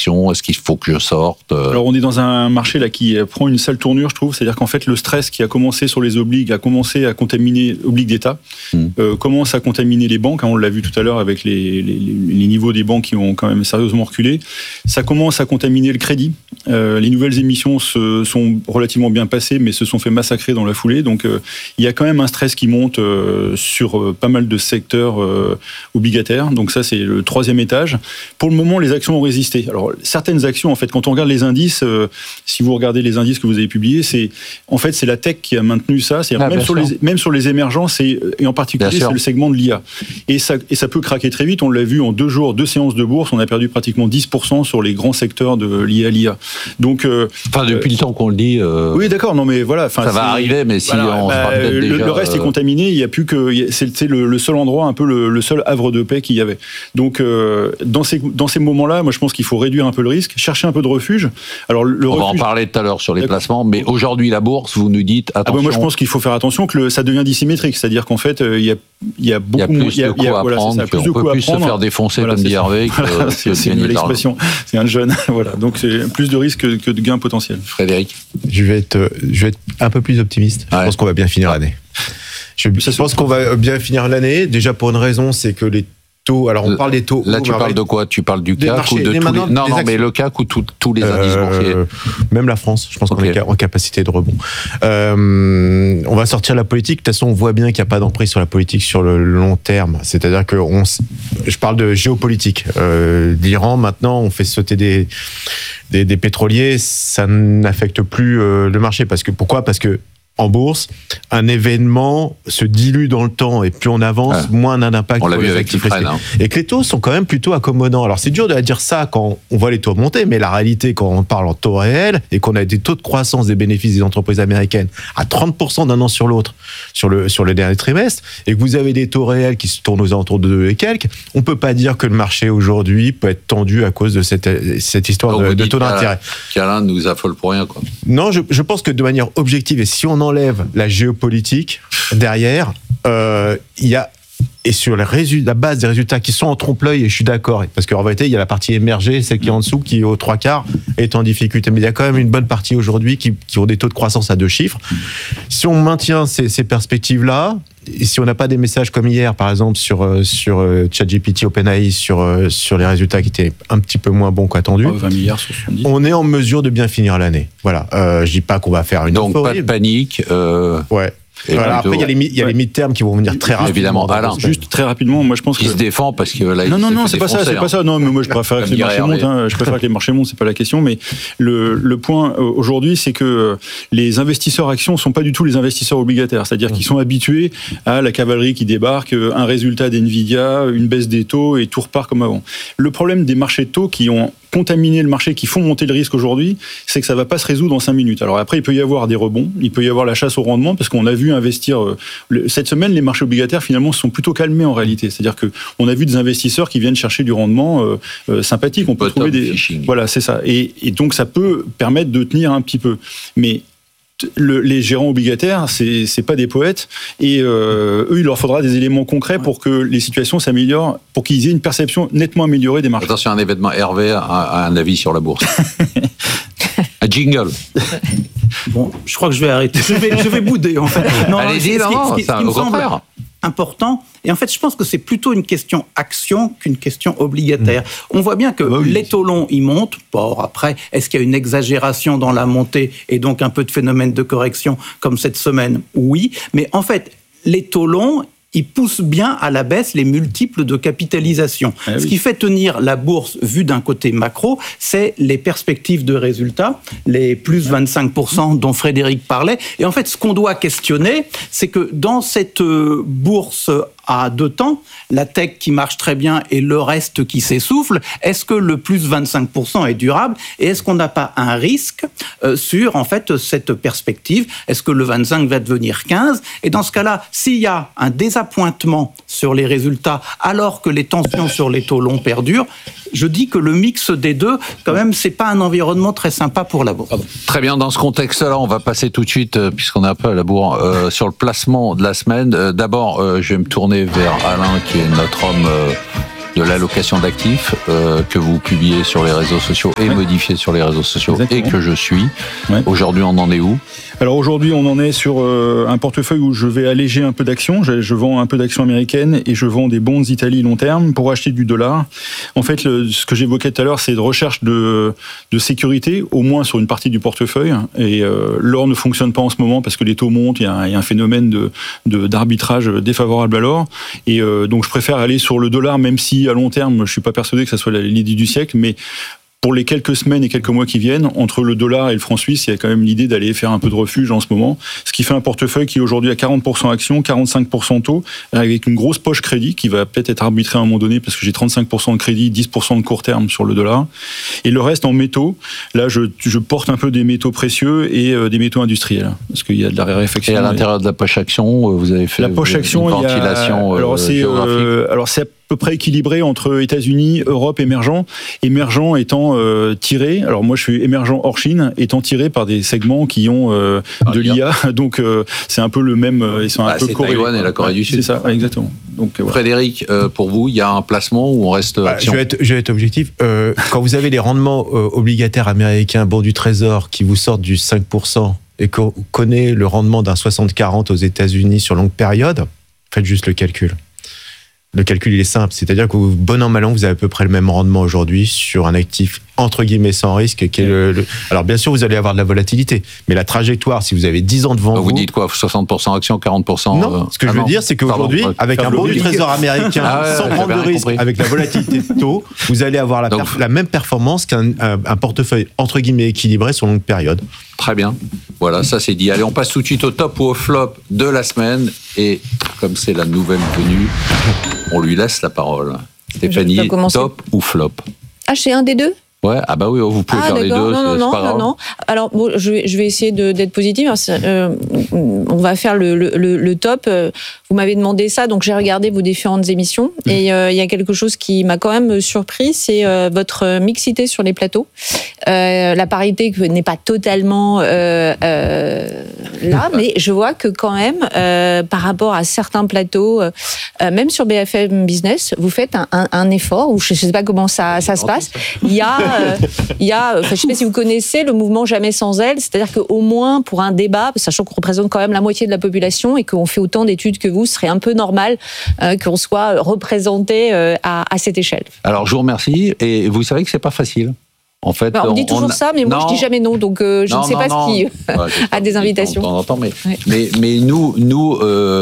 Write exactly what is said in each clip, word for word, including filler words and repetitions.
actions? Est-ce qu'il faut que je sorte? Alors on est dans un marché là qui prend une sale tournure, je trouve. C'est-à-dire qu'en fait le stress qui a commencé sur les obliges a commencé à contaminer obliges d'État, mmh. euh, commence à contaminer les banques. Hein, on l'a vu tout à l'heure avec les, les, les niveaux des banques qui ont quand même sérieusement reculé. Ça commence à contaminer le crédit. Euh, les nouvelles émissions se sont relativement bien passées, mais se sont fait massacrer dans la foulée. Donc euh, il y a quand même un stress qui monte euh, sur euh, pas mal de secteurs euh, obligataires. Donc ça c'est le troisième étage. Pour le moment, les actions ont résisté. Alors certaines actions, en fait, quand on regarde les indices, euh, si vous regardez les indices que vous avez publiés, c'est en fait c'est la tech qui a maintenu ça. C'est ah, même sur les même sur les émergents, c'est et en particulier c'est le segment de l'I A. Et ça et ça peut craquer très vite. On l'a vu en deux jours, deux séances de bourse, on a perdu pratiquement dix pour cent sur les grands secteurs de liés à l'I A. Donc euh, enfin depuis euh, le temps qu'on le dit. Euh, oui, d'accord. Non, mais voilà. Ça va arriver, mais si voilà, on bah, se le, déjà, le reste euh... est contaminé. Il y a plus que c'est, c'est le, le seul endroit, un peu le, le seul havre de paix qu'il y avait. Donc euh, dans ces dans ces moments-là, moi je pense qu'il faut réduire un peu le risque, chercher un peu de refuge. Alors le on refuge, va en parler tout à l'heure sur les placements, mais aujourd'hui la bourse, vous nous dites attention. Ah bah moi je pense qu'il faut faire attention que le, ça devient dissymétrique, c'est-à-dire qu'en fait il y a il y a beaucoup il y a plus de coups à voilà, prendre, plus on de peut plus se faire défoncer voilà, comme dit Hervé. Voilà, c'est, c'est une belle expression. C'est un jeune, voilà. Donc c'est plus de risques que, que de gains potentiels. Frédéric, je vais être je vais être un peu plus optimiste. Ouais. Je pense qu'on va bien finir l'année. Je, je pense qu'on va bien finir l'année. Déjà pour une raison, c'est que les taux. Alors on parle des taux. Là tu parles de quoi? Tu parles du C A C ou de tous les... Non, non, mais le C A C ou tout, tous les indices euh, boursiers. Même la France, je pense okay. qu'on est en capacité de rebond. Euh, on va sortir la politique. De toute façon, on voit bien qu'il n'y a pas d'emprise sur la politique sur le long terme. C'est-à-dire que on, je parle de géopolitique. Euh, L'Iran, maintenant, on fait sauter des, des, des pétroliers. Ça n'affecte plus euh, le marché. Parce que, pourquoi? Parce que en bourse, un événement se dilue dans le temps et plus on avance, ah. moins on a d'impact on sur les actifs risqués. Hein. Et que les taux sont quand même plutôt accommodants. Alors c'est dur de dire ça quand on voit les taux monter, mais la réalité quand on parle en taux réels et qu'on a des taux de croissance des bénéfices des entreprises américaines à trente pour cent d'un an sur l'autre sur le, sur le dernier trimestre et que vous avez des taux réels qui se tournent aux alentours de deux et quelques, on peut pas dire que le marché aujourd'hui peut être tendu à cause de cette, cette histoire de, de taux d'intérêt. Qu'Alain nous affole pour rien, quoi. Non, je, je pense que de manière objective, et si on enlève la géopolitique derrière, euh, il y a et sur les résultats, la base des résultats qui sont en trompe-l'œil, et je suis d'accord, parce qu'en vérité, il y a la partie émergée, celle qui est en dessous, qui aux trois quarts est en difficulté. Mais il y a quand même une bonne partie aujourd'hui qui, qui ont des taux de croissance à deux chiffres. Si on maintient ces, ces perspectives-là, et si on n'a pas des messages comme hier, par exemple, sur, sur ChatGPT, OpenAI, sur, sur les résultats qui étaient un petit peu moins bons qu'attendus, vingt milliards sur soixante-dix. On est en mesure de bien finir l'année. Voilà. Euh, je dis pas qu'on va faire une Donc, euphorie. pas de panique. Euh... Ouais. Voilà, après, il y a les, il y a les mid-terms qui vont venir très rapidement. Évidemment, Alain. Juste très rapidement, moi je pense qu'il que... se défend parce que là, non, non, non, c'est pas ça, c'est pas ça. Non, mais moi je préfère que les marchés montent. Hein, je préfère que les marchés montent, c'est pas la question. Mais le, le point aujourd'hui, c'est que les investisseurs actions sont pas du tout les investisseurs obligataires. C'est-à-dire qu'ils sont habitués à la cavalerie qui débarque, un résultat d'Nvidia, une baisse des taux et tout repart comme avant. Le problème des marchés de taux qui ont contaminer le marché, qui font monter le risque aujourd'hui, c'est que ça va pas se résoudre en cinq minutes. Alors après, il peut y avoir des rebonds, il peut y avoir la chasse au rendement, parce qu'on a vu investir... Euh, le, cette semaine, les marchés obligataires, finalement, se sont plutôt calmés en réalité. C'est-à-dire qu'on a vu des investisseurs qui viennent chercher du rendement euh, euh, sympathique. On peut Bottom trouver des... Fishing. Voilà, c'est ça. Et, et donc, ça peut permettre de tenir un petit peu. Mais... Le, les gérants obligataires, c'est, c'est pas des poètes, et euh, eux, il leur faudra des éléments concrets pour que les situations s'améliorent, pour qu'ils aient une perception nettement améliorée des marchés. Attention, un événement, Hervé a, a un avis sur la bourse. Un jingle. Bon, je crois que je vais arrêter. Je vais, je vais bouder, en fait. Non, allez-y, non, ce qui, ça, ce qui me semble important. Et en fait, je pense que c'est plutôt une question action qu'une question obligataire. Mmh. On voit bien que bah oui. les taux longs, ils montent. Bon, après, est-ce qu'il y a une exagération dans la montée et donc un peu de phénomène de correction comme cette semaine? Oui. Mais en fait, les taux longs, ils poussent bien à la baisse les multiples de capitalisation. Ah oui. Ce qui fait tenir la bourse, vu d'un côté macro, c'est les perspectives de résultats, les plus vingt-cinq pour cent dont Frédéric parlait. Et en fait, ce qu'on doit questionner, c'est que dans cette bourse à deux temps, la tech qui marche très bien et le reste qui s'essouffle, est-ce que le plus vingt-cinq pour cent est durable et est-ce qu'on n'a pas un risque euh, sur en fait cette perspective? Est-ce que le vingt-cinq va devenir quinze? Et dans ce cas-là, s'il y a un désappointement sur les résultats alors que les tensions sur les taux longs perdurent, je dis que le mix des deux, quand même, c'est pas un environnement très sympa pour la bourse. Très bien, dans ce contexte-là, on va passer tout de suite, puisqu'on est un peu à la bourre, euh, sur le placement de la semaine. Euh, d'abord, euh, je vais me tourner vers Alain, qui est notre homme euh, de l'allocation d'actifs euh, que vous publiez sur les réseaux sociaux et ouais. modifiez sur les réseaux sociaux Exactement. Et que je suis. Ouais. Aujourd'hui, on en est où ? Alors aujourd'hui, on en est sur euh, un portefeuille où je vais alléger un peu d'actions. Je, je vends un peu d'actions américaines et je vends des bonds Italie long terme pour acheter du dollar. En fait, le, ce que j'évoquais tout à l'heure, c'est de recherche de, de sécurité, au moins sur une partie du portefeuille. Et euh, l'or ne fonctionne pas en ce moment parce que les taux montent. Il y a, il y a un phénomène de, de, d'arbitrage défavorable à l'or. Et euh, donc, je préfère aller sur le dollar, même si à long terme, je suis pas persuadé que ça soit l'idée du siècle, mais pour les quelques semaines et quelques mois qui viennent, entre le dollar et le franc suisse, il y a quand même l'idée d'aller faire un peu de refuge en ce moment. Ce qui fait un portefeuille qui est aujourd'hui à quarante pour cent actions, quarante-cinq pour cent taux, avec une grosse poche crédit qui va peut-être être arbitrée à un moment donné parce que j'ai trente-cinq pour cent de crédit, dix pour cent de court terme sur le dollar. Et le reste en métaux. Là, je, je porte un peu des métaux précieux et euh, des métaux industriels. Parce qu'il y a de la raréfaction. Et à l'intérieur de la poche action, vous avez fait la poche action, une ventilation il y a, alors euh, c'est, géographique euh, alors c'est à peu près équilibré entre États-Unis, Europe, émergents. Émergents étant euh, tirés, alors moi je suis émergent hors Chine, étant tirés par des segments qui ont euh, de l'I A, donc euh, c'est un peu le même, euh, ils sont un ah, peu c'est corrélés. Taïwan et la Corée du Sud. C'est ça, exactement. Donc, euh, Frédéric, euh, pour vous, il y a un placement où on reste bah, action. je, vais être, je vais être objectif. Euh, quand vous avez les rendements euh, obligataires américains, bons du Trésor, qui vous sortent du cinq pour cent et qu'on connaît le rendement d'un soixante quarante aux États-Unis sur longue période, faites juste le calcul. Le calcul, il est simple. C'est-à-dire que bon an, mal an, vous avez à peu près le même rendement aujourd'hui sur un actif entre guillemets sans risque. Qui est le, le... Alors, bien sûr, vous allez avoir de la volatilité. Mais la trajectoire, si vous avez dix ans devant vous... vous... Vous dites quoi soixante pour cent actions, quarante pour cent... Non, euh... ce que ah je veux non. dire, c'est qu'aujourd'hui, Pardon, avec un bon du Trésor américain, ah ouais, sans prendre de risque, compris. Avec la volatilité de taux, vous allez avoir la, Donc, perf... la même performance qu'un un, un portefeuille entre guillemets équilibré sur longue période. Très bien. Voilà, ça c'est dit. Allez, on passe tout de suite au top ou au flop de la semaine. Et comme c'est la nouvelle venue, on lui laisse la parole. Stéphanie, top ou flop ? Ah, c'est un des deux ? Ouais, ah bah oui, vous pouvez ah, faire les deux, non, non, c'est, non, c'est pas grave. Non, non. Alors, bon, je vais, je vais essayer de, d'être positive. Euh, on va faire le, le, le top. Vous m'avez demandé ça, donc j'ai regardé vos différentes émissions. Mmh. Et il euh, y a quelque chose qui m'a quand même surpris, c'est euh, votre mixité sur les plateaux. Euh, la parité n'est pas totalement euh, euh, là, mais je vois que quand même, euh, par rapport à certains plateaux, euh, même sur B F M Business, vous faites un, un, un effort, ou je ne sais pas comment ça, ça se passe. Il y a... Euh, il y a, enfin, je ne sais pas si vous connaissez le mouvement Jamais sans elle, c'est-à-dire qu'au moins pour un débat, sachant qu'on représente quand même la moitié de la population et qu'on fait autant d'études que vous, ce serait un peu normal euh, qu'on soit représenté euh, à, à cette échelle. Alors je vous remercie, et vous savez que c'est pas facile. En fait, bah, on, on dit toujours on... ça, mais moi non. je dis jamais non, donc euh, je non, ne sais non, pas non. ce qui ouais, a des invitations. On entend, mais, ouais. mais, mais nous, nous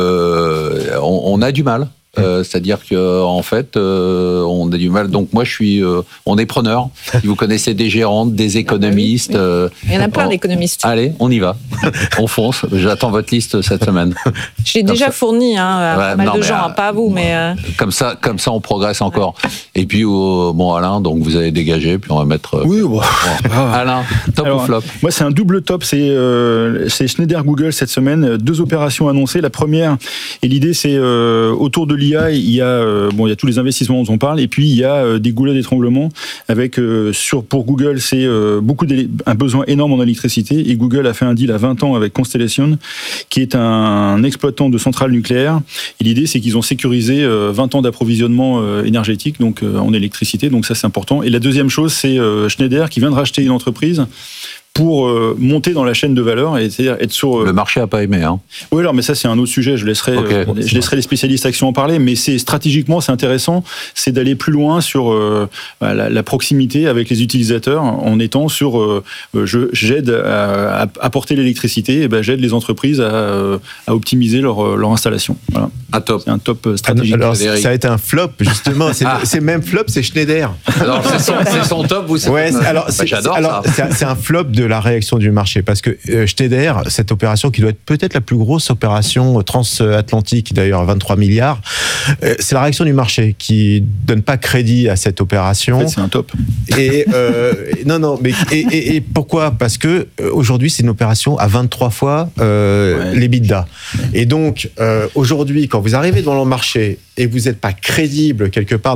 euh, on, on a du mal. Euh, c'est-à-dire que en fait, euh, on a du mal. Donc moi, je suis, euh, on est preneur. Si vous connaissez des gérantes, des économistes, ah, oui, oui. Il y en a plein on... d'économistes. Allez, on y va. On fonce. J'attends votre liste cette semaine. Je l'ai déjà ça... fourni hein, à ouais, pas mal non, de gens, euh, pas à vous, mais euh... comme ça, comme ça, on progresse encore. Ouais. Et puis euh, bon, Alain, donc vous avez dégagé, puis on va mettre. Oui. Bon. Alain, top Alors, ou flop ? Moi, c'est un double top. C'est, euh, c'est Schneider Google cette semaine. Deux opérations annoncées. La première, et l'idée, c'est euh, autour de l'I A, il y a bon, il y a tous les investissements dont on parle, et puis il y a euh, des goulets d'étranglement avec euh, sur pour Google, c'est euh, beaucoup un besoin énorme en électricité, et Google a fait un deal à vingt ans avec Constellation, qui est un, un exploitant de centrales nucléaires. Et l'idée, c'est qu'ils ont sécurisé euh, vingt ans d'approvisionnement euh, énergétique, donc euh, en électricité. Donc ça, c'est important. Et la deuxième chose, c'est euh, Schneider qui vient de racheter une entreprise pour euh, monter dans la chaîne de valeur, et c'est-à-dire être sur... Euh... Le marché n'a pas aimé, hein. Oui, alors, mais ça, c'est un autre sujet, je laisserai, okay. euh, je laisserai les spécialistes actions en parler, mais c'est, stratégiquement, c'est intéressant, c'est d'aller plus loin sur euh, la, la proximité avec les utilisateurs, en étant sur... Euh, je, j'aide à, à apporter l'électricité, et ben, j'aide les entreprises à, à optimiser leur, leur installation. Voilà. Un top. C'est un top stratégique. Alors, ça a été un flop, justement. C'est, ah. c'est même flop, c'est Schneider. Alors, c'est son, c'est son top ou c'est... Ouais, c'est, alors, c'est, bah, j'adore alors, ça. C'est, c'est un flop de la réaction du marché, parce que euh, Schneider, cette opération qui doit être peut-être la plus grosse opération transatlantique, d'ailleurs à vingt-trois milliards, euh, c'est la réaction du marché qui donne pas crédit à cette opération. En fait, c'est un top. Et euh, non, non, mais et, et, et pourquoi ? Parce que euh, aujourd'hui, c'est une opération à vingt-trois fois euh, ouais. l'EBITDA. Et donc, euh, aujourd'hui, quand vous arrivez devant le marché et que vous n'êtes pas crédible quelque part dans votre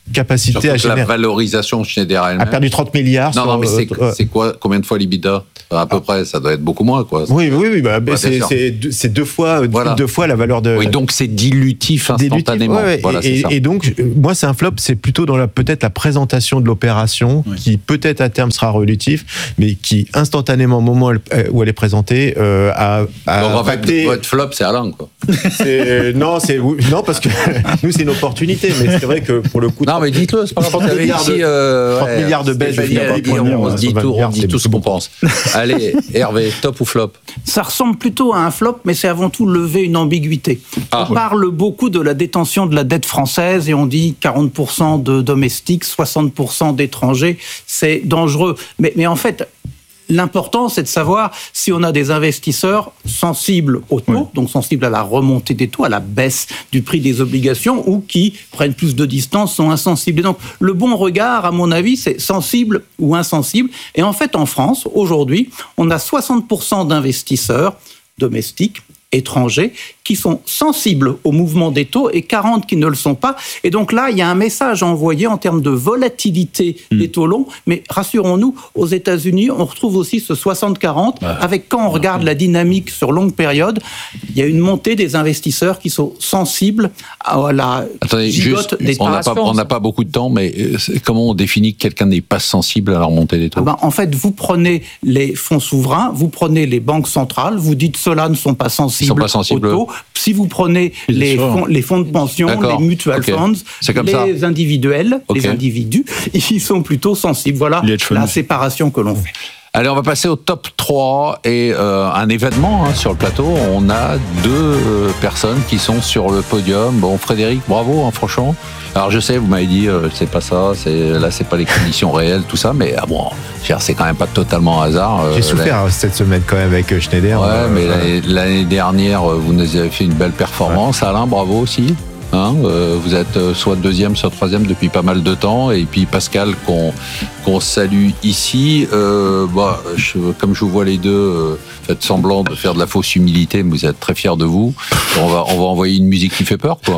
capacité Surtout à générer. La valorisation Schneider elle-même A perdu trente milliards. Non, sur, non, mais c'est, euh, c'est quoi, combien de fois l'EBITDA? À peu ah. près, ça doit être beaucoup moins, quoi. Oui, oui, oui. Bah, ouais, c'est, c'est, deux, c'est deux fois, voilà. deux fois la valeur de. Oui, donc c'est dilutif instantanément. Dilutif, ouais, voilà, et, c'est ça. Et donc, moi, c'est un flop. C'est plutôt dans la, peut-être la présentation de l'opération, oui. qui peut-être à terme sera relatif, mais qui instantanément, au moment où elle est présentée, euh, a, a donc, impacté. Votre flop, c'est Alain, quoi. C'est, non, c'est non parce que nous, c'est une opportunité, mais c'est vrai que pour le coup. Non, mais dites-le. C'est pas trente milliards ici, de, euh, trente milliards de baisse. On se dit tout, on dit tout ce qu'on pense. Allez, Hervé, top ou flop? Ça ressemble plutôt à un flop, mais c'est avant tout lever une ambiguïté. Ah, on ouais. parle beaucoup de la détention de la dette française et on dit quarante pour cent de domestiques, soixante pour cent d'étrangers. C'est dangereux. Mais, mais en fait, l'important, c'est de savoir si on a des investisseurs sensibles aux taux, oui. donc sensibles à la remontée des taux, à la baisse du prix des obligations, ou qui prennent plus de distance, sont insensibles. Et donc, le bon regard, à mon avis, c'est sensible ou insensible. Et en fait, en France, aujourd'hui, on a soixante pour cent d'investisseurs domestiques, étrangers, qui sont sensibles au mouvement des taux et quarante qui ne le sont pas. Et donc là, il y a un message envoyé en termes de volatilité mmh. des taux longs. Mais rassurons-nous, aux États-Unis, on retrouve aussi ce soixante quarante, ouais. avec quand on regarde la dynamique sur longue période, il y a une montée des investisseurs qui sont sensibles à la Attendez, gigote juste, des on n'a pas, on n'a pas beaucoup de temps, mais comment on définit que quelqu'un n'est pas sensible à la remontée des taux? ah ben, En fait, vous prenez les fonds souverains, vous prenez les banques centrales, vous dites ceux-là ne sont pas sensibles, sont pas sensibles. aux taux. Si vous prenez les fonds, les fonds de pension, D'accord. les mutual okay. funds, les ça. individuels, okay. les individus, ils sont plutôt sensibles. Voilà la séparation que l'on fait. Allez, on va passer au top trois et euh, un événement hein, sur le plateau. On a deux euh, personnes qui sont sur le podium. Bon, Frédéric, bravo, hein, franchement. Alors je sais, vous m'avez dit, euh, c'est pas ça, c'est, là c'est pas les conditions réelles, tout ça, mais ah bon, c'est quand même pas totalement hasard. J'ai euh, souffert là, cette semaine quand même avec Schneider. Ouais, euh, mais euh, l'année, l'année dernière, vous nous avez fait une belle performance. Ouais. Alain, bravo aussi. Hein, euh, vous êtes soit deuxième, soit troisième depuis pas mal de temps. Et puis Pascal, qu'on, qu'on salue ici. Euh, bah, je, comme je vous vois les deux, euh, faites semblant de faire de la fausse humilité, mais vous êtes très fiers de vous. On va, on va envoyer une musique qui fait peur, quoi.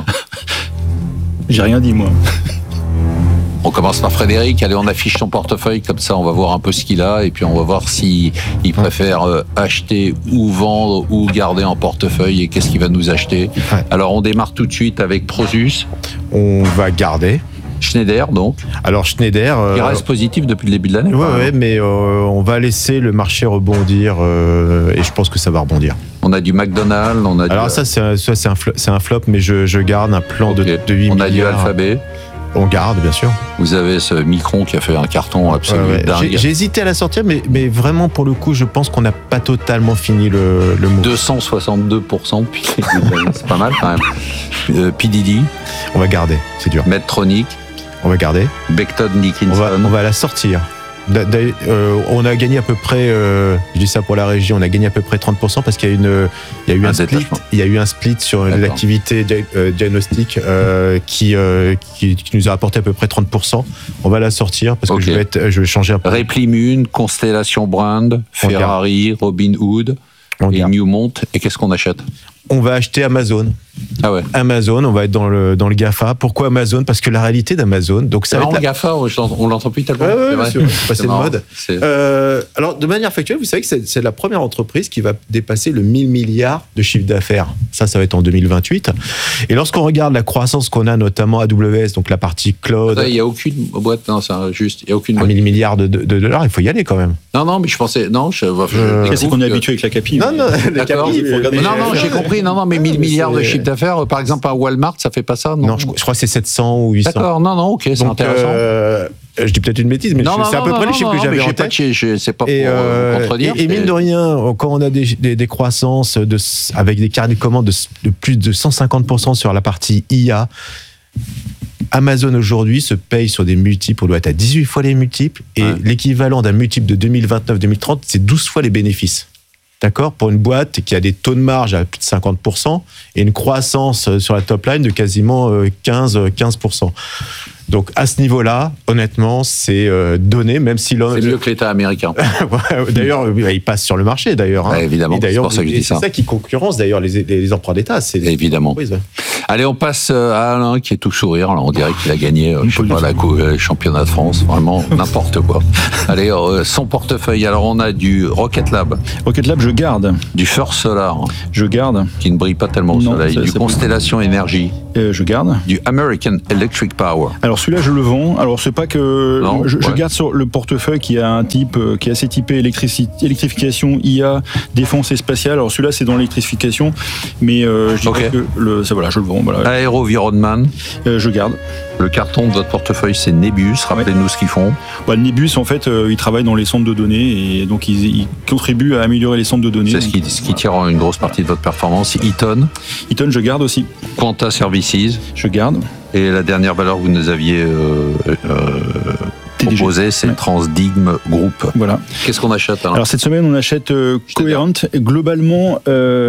J'ai rien dit, moi. On commence par Frédéric. Allez, on affiche son portefeuille, comme ça on va voir un peu ce qu'il a et puis on va voir s'il il préfère euh, acheter ou vendre ou garder en portefeuille et qu'est-ce qu'il va nous acheter. Ouais. Alors on démarre tout de suite avec Prosus. On va garder. Schneider, donc. Alors Schneider... Euh, il reste positif depuis le début de l'année. Oui, ouais, mais euh, on va laisser le marché rebondir euh, et je pense que ça va rebondir. On a du McDonald's, on a Alors du... ça, c'est un, ça, c'est un, flop, c'est un flop, mais je, je garde un plan okay. de, de huit on milliards. On a du Alphabet. On garde, bien sûr. Vous avez ce Micron qui a fait un carton absolument ouais, ouais. dingue. J'ai, j'ai hésité à la sortir, mais, mais vraiment, pour le coup, je pense qu'on n'a pas totalement fini le, le mot. deux cent soixante-deux pour cent depuis c'est pas mal quand même. Euh, P D D. On va garder, c'est dur. Medtronic. On va garder. Becton Dickinson. On va, on va la sortir. Euh, on a gagné à peu près, euh, je dis ça pour la régie, on a gagné à peu près trente pour cent parce qu'il y a, une, il y a eu un, un split, il y a eu un split sur D'accord. l'activité euh, diagnostic euh, qui, euh, qui, qui nous a apporté à peu près trente pour cent. On va la sortir parce okay. que je vais, être, je vais changer un peu. Replimune, Constellation Brand, Ferrari, Robinhood et Newmont. Et qu'est-ce qu'on achète? On va acheter Amazon. Ah ouais. Amazon, on va être dans le, dans le GAFA. Pourquoi Amazon? Parce que la réalité d'Amazon. Donc ça c'est va être le GAFA, on l'entend plus tellement. Ouais, ouais, c'est vrai. C'est, c'est, c'est de mode. C'est... Euh, alors, de manière factuelle, vous savez que c'est, c'est la première entreprise qui va dépasser le mille milliards de chiffre d'affaires. Ça, ça va être en deux mille vingt-huit. Et lorsqu'on regarde la croissance qu'on a, notamment A W S, donc la partie cloud. Il n'y a aucune boîte, non, c'est juste, il n'y a aucune boîte. mille milliards de, de, de dollars, il faut y aller quand même. Non, non, mais je pensais, non, je, je, euh, c'est qu'on est habitué avec la Capi. Non, non, la Capi, non, non, j'ai compris, non, non, mais mille milliards de chiffre d'affaires, par exemple, à Walmart, ça fait pas ça, non? Non, je, je crois que c'est sept cents ou huit cents. D'accord, non, non, ok, c'est Donc, intéressant. Euh, je dis peut-être une bêtise, mais non, je, non, c'est à peu non, près non, les chiffres non, que j'avais en tête. Je, je, c'est pas pour et, euh, contredire. Et, et mine de rien, quand on a des, des, des croissances de, avec des carnets de commandes de, de plus de cent cinquante pour cent sur la partie I A, Amazon aujourd'hui se paye sur des multiples, on doit être à dix-huit fois les multiples, et ouais. l'équivalent d'un multiple de deux mille vingt-neuf deux mille trente, c'est douze fois les bénéfices. D'accord? Pour une boîte qui a des taux de marge à plus de cinquante pour cent et une croissance sur la top line de quasiment quinze pour cent. Donc, à ce niveau-là, honnêtement, c'est euh, donné, même si l'on... C'est mieux que l'État américain. D'ailleurs, il passe sur le marché, d'ailleurs. Hein. Ouais, évidemment, et d'ailleurs, c'est pour ça que je dis c'est ça. ça qui concurrence, d'ailleurs, les, les emprunts d'État. C'est évidemment. Ouais. Allez, on passe à Alain qui est tout sourire. Alors, on dirait qu'il a gagné, euh, je sais pas, la coupe, euh, championnat de France. Vraiment n'importe quoi. Allez, euh, son portefeuille. Alors, on a du Rocket Lab. Rocket Lab, je garde. Du First Solar. Je garde. Qui ne brille pas tellement au non, soleil. Ça, du ça Constellation Énergie. Euh, je garde. Du American Electric Power. Alors celui-là, je le vends. Alors c'est pas que non, je, ouais. je garde sur le portefeuille qui a un type qui est assez typé électrici- électrification, I A, défense et spatiale. Alors celui-là, c'est dans l'électrification, mais euh, je dirais okay. que le, ça, voilà, je le vends. Voilà. Aérovironnement. Euh, je garde. Le carton de votre portefeuille, c'est Nebus. Rappelez-nous ouais. ce qu'ils font. Bah, Nebus, en fait, euh, ils travaillent dans les centres de données et donc ils, ils contribuent à améliorer les centres de données. C'est ce qui, ce qui tire une grosse partie de votre performance. Eaton. Eaton, je garde aussi. Quanta Services. Je garde. Et la dernière valeur que vous nous aviez euh, euh, proposée, c'est ouais. Transdigm Group. Voilà. Qu'est-ce qu'on achète alors, alors cette semaine, on achète euh, Coherent. Globalement,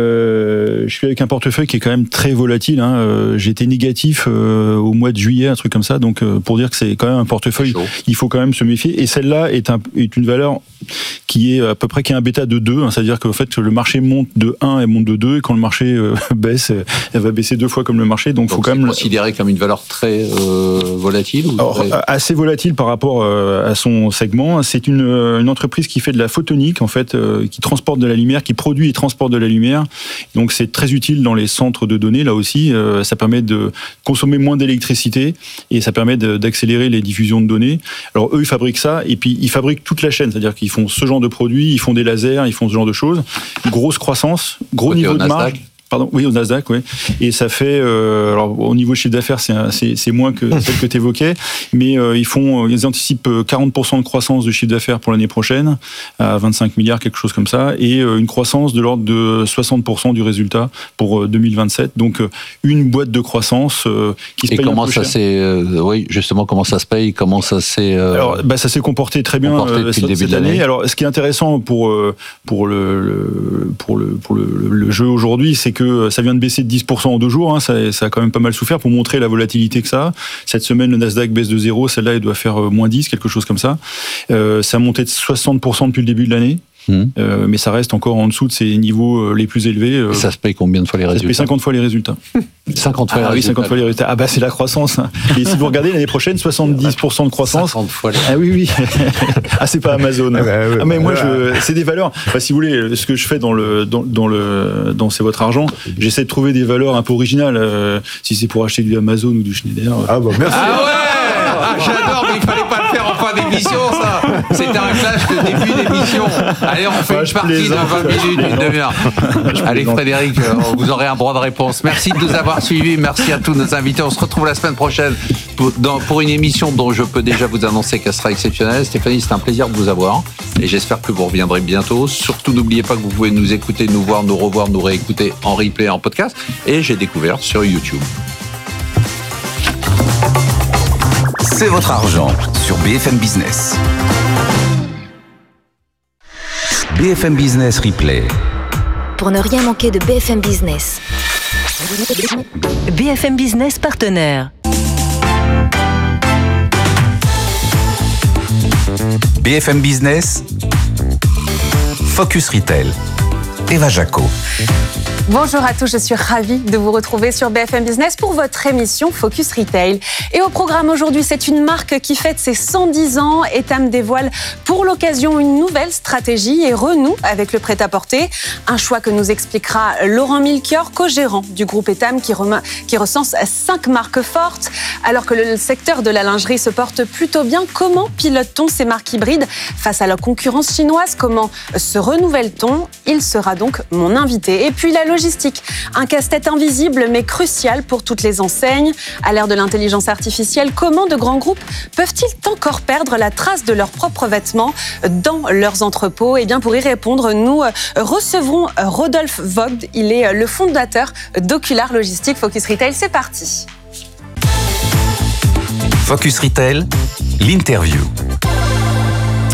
euh, je suis avec un portefeuille qui est quand même très volatile. Hein. Euh, j'ai été négatif euh, au mois de juillet, un truc comme ça. Donc, euh, pour dire que c'est quand même un portefeuille, il faut quand même se méfier. Et celle-là est, un, est une valeur qui est à peu près qui est un bêta de deux. Hein. C'est-à-dire qu'en fait, le marché monte de un et monte de deux. Et quand le marché euh, baisse, elle va baisser deux fois comme le marché. Donc, il faut quand même considéré comme une valeur très euh, volatile ou Alors, très... assez volatile par rapport euh, à son segment. C'est une, une entreprise qui fait de la photonique, en fait, euh, qui transporte de la lumière, qui produit et transporte de la lumière. Donc c'est très utile dans les centres de données, là aussi. Euh, ça permet de consommer moins d'électricité et ça permet de, d'accélérer les diffusions de données. Alors eux, ils fabriquent ça et puis ils fabriquent toute la chaîne, c'est-à-dire qu'ils font ce genre de produits, ils font des lasers, ils font ce genre de choses. Grosse croissance, gros niveau de marge. Pardon, oui, au Nasdaq, oui. Et ça fait, euh, alors au niveau chiffre d'affaires, c'est, c'est, c'est moins que celle que tu évoquais, mais euh, ils font, ils anticipent quarante pour cent de croissance de chiffre d'affaires pour l'année prochaine, à vingt-cinq milliards, quelque chose comme ça, et euh, une croissance de l'ordre de soixante pour cent du résultat pour euh, deux mille vingt-sept. Donc euh, une boîte de croissance euh, qui se et paye comment un peu ça cher. s'est, euh, oui, justement, comment ça se paye, comment ça s'est. Euh, alors, bah, ça s'est comporté très bien comporté euh, cette, cette année. Alors, ce qui est intéressant pour euh, pour le, le pour le pour le, le jeu aujourd'hui, c'est que ça vient de baisser de dix pour cent en deux jours, hein, ça, ça a quand même pas mal souffert pour montrer la volatilité que ça a. Cette semaine, le Nasdaq baisse de zéro, celle-là, elle doit faire moins dix, quelque chose comme ça. Euh, ça a monté de soixante pour cent depuis le début de l'année. Mmh. Euh, mais ça reste encore en dessous de ces niveaux euh, les plus élevés. Euh, Et ça se paye combien de fois les résultats ? Ça se paye cinquante fois les résultats. cinquante fois ah, les oui, résultats. cinquante fois les résultats. Ah bah c'est la croissance. Et si vous regardez l'année prochaine, soixante-dix pour cent de croissance. cinquante fois les... Ah oui, oui. Ah, c'est pas Amazon. Ah, bah, ouais, ah mais bah, moi, je, c'est des valeurs. Enfin, si vous voulez, ce que je fais dans le, dans, dans le, dans C'est votre argent, j'essaie de trouver des valeurs un peu originales. Euh, si c'est pour acheter du Amazon ou du Schneider. Ah bah merci. Ah ouais! Ah, j'adore, mais il fallait pas le faire en fin d'émission, ça. C'était un clash de début d'émission. Allez, on fait bah, une partie de vingt minutes, une demi-heure. Allez, Frédéric, vous aurez un droit de réponse. Merci de nous avoir suivis. Merci à tous nos invités. On se retrouve la semaine prochaine pour, dans, pour une émission dont je peux déjà vous annoncer qu'elle sera exceptionnelle. Stéphanie, c'est un plaisir de vous avoir. Et j'espère que vous reviendrez bientôt. Surtout, n'oubliez pas que vous pouvez nous écouter, nous voir, nous revoir, nous réécouter en replay, en podcast. Et j'ai découvert sur YouTube. C'est votre argent sur B F M Business. B F M Business Replay. Pour ne rien manquer de B F M Business. B F M Business partenaire. B F M Business. Focus Retail. Eva Jaco. Bonjour à tous, je suis ravie de vous retrouver sur B F M Business pour votre émission Focus Retail. Et au programme aujourd'hui, c'est une marque qui fête ses cent dix ans. Etam dévoile pour l'occasion une nouvelle stratégie et renoue avec le prêt-à-porter. Un choix que nous expliquera Laurent Milchior, co-gérant du groupe Etam qui, rem... qui recense cinq marques fortes. Alors que le secteur de la lingerie se porte plutôt bien, comment pilote-t-on ces marques hybrides face à la concurrence chinoise ? Comment se renouvelle-t-on ? Il sera donc mon invité. Et puis la logistique, un casse-tête invisible mais crucial pour toutes les enseignes. À l'ère de l'intelligence artificielle, comment de grands groupes peuvent-ils encore perdre la trace de leurs propres vêtements dans leurs entrepôts ? Eh bien, pour y répondre, nous recevrons Rodolphe Vogt. Il est le fondateur d'Ocular Logistique. Focus Retail, c'est parti. Focus Retail, l'interview.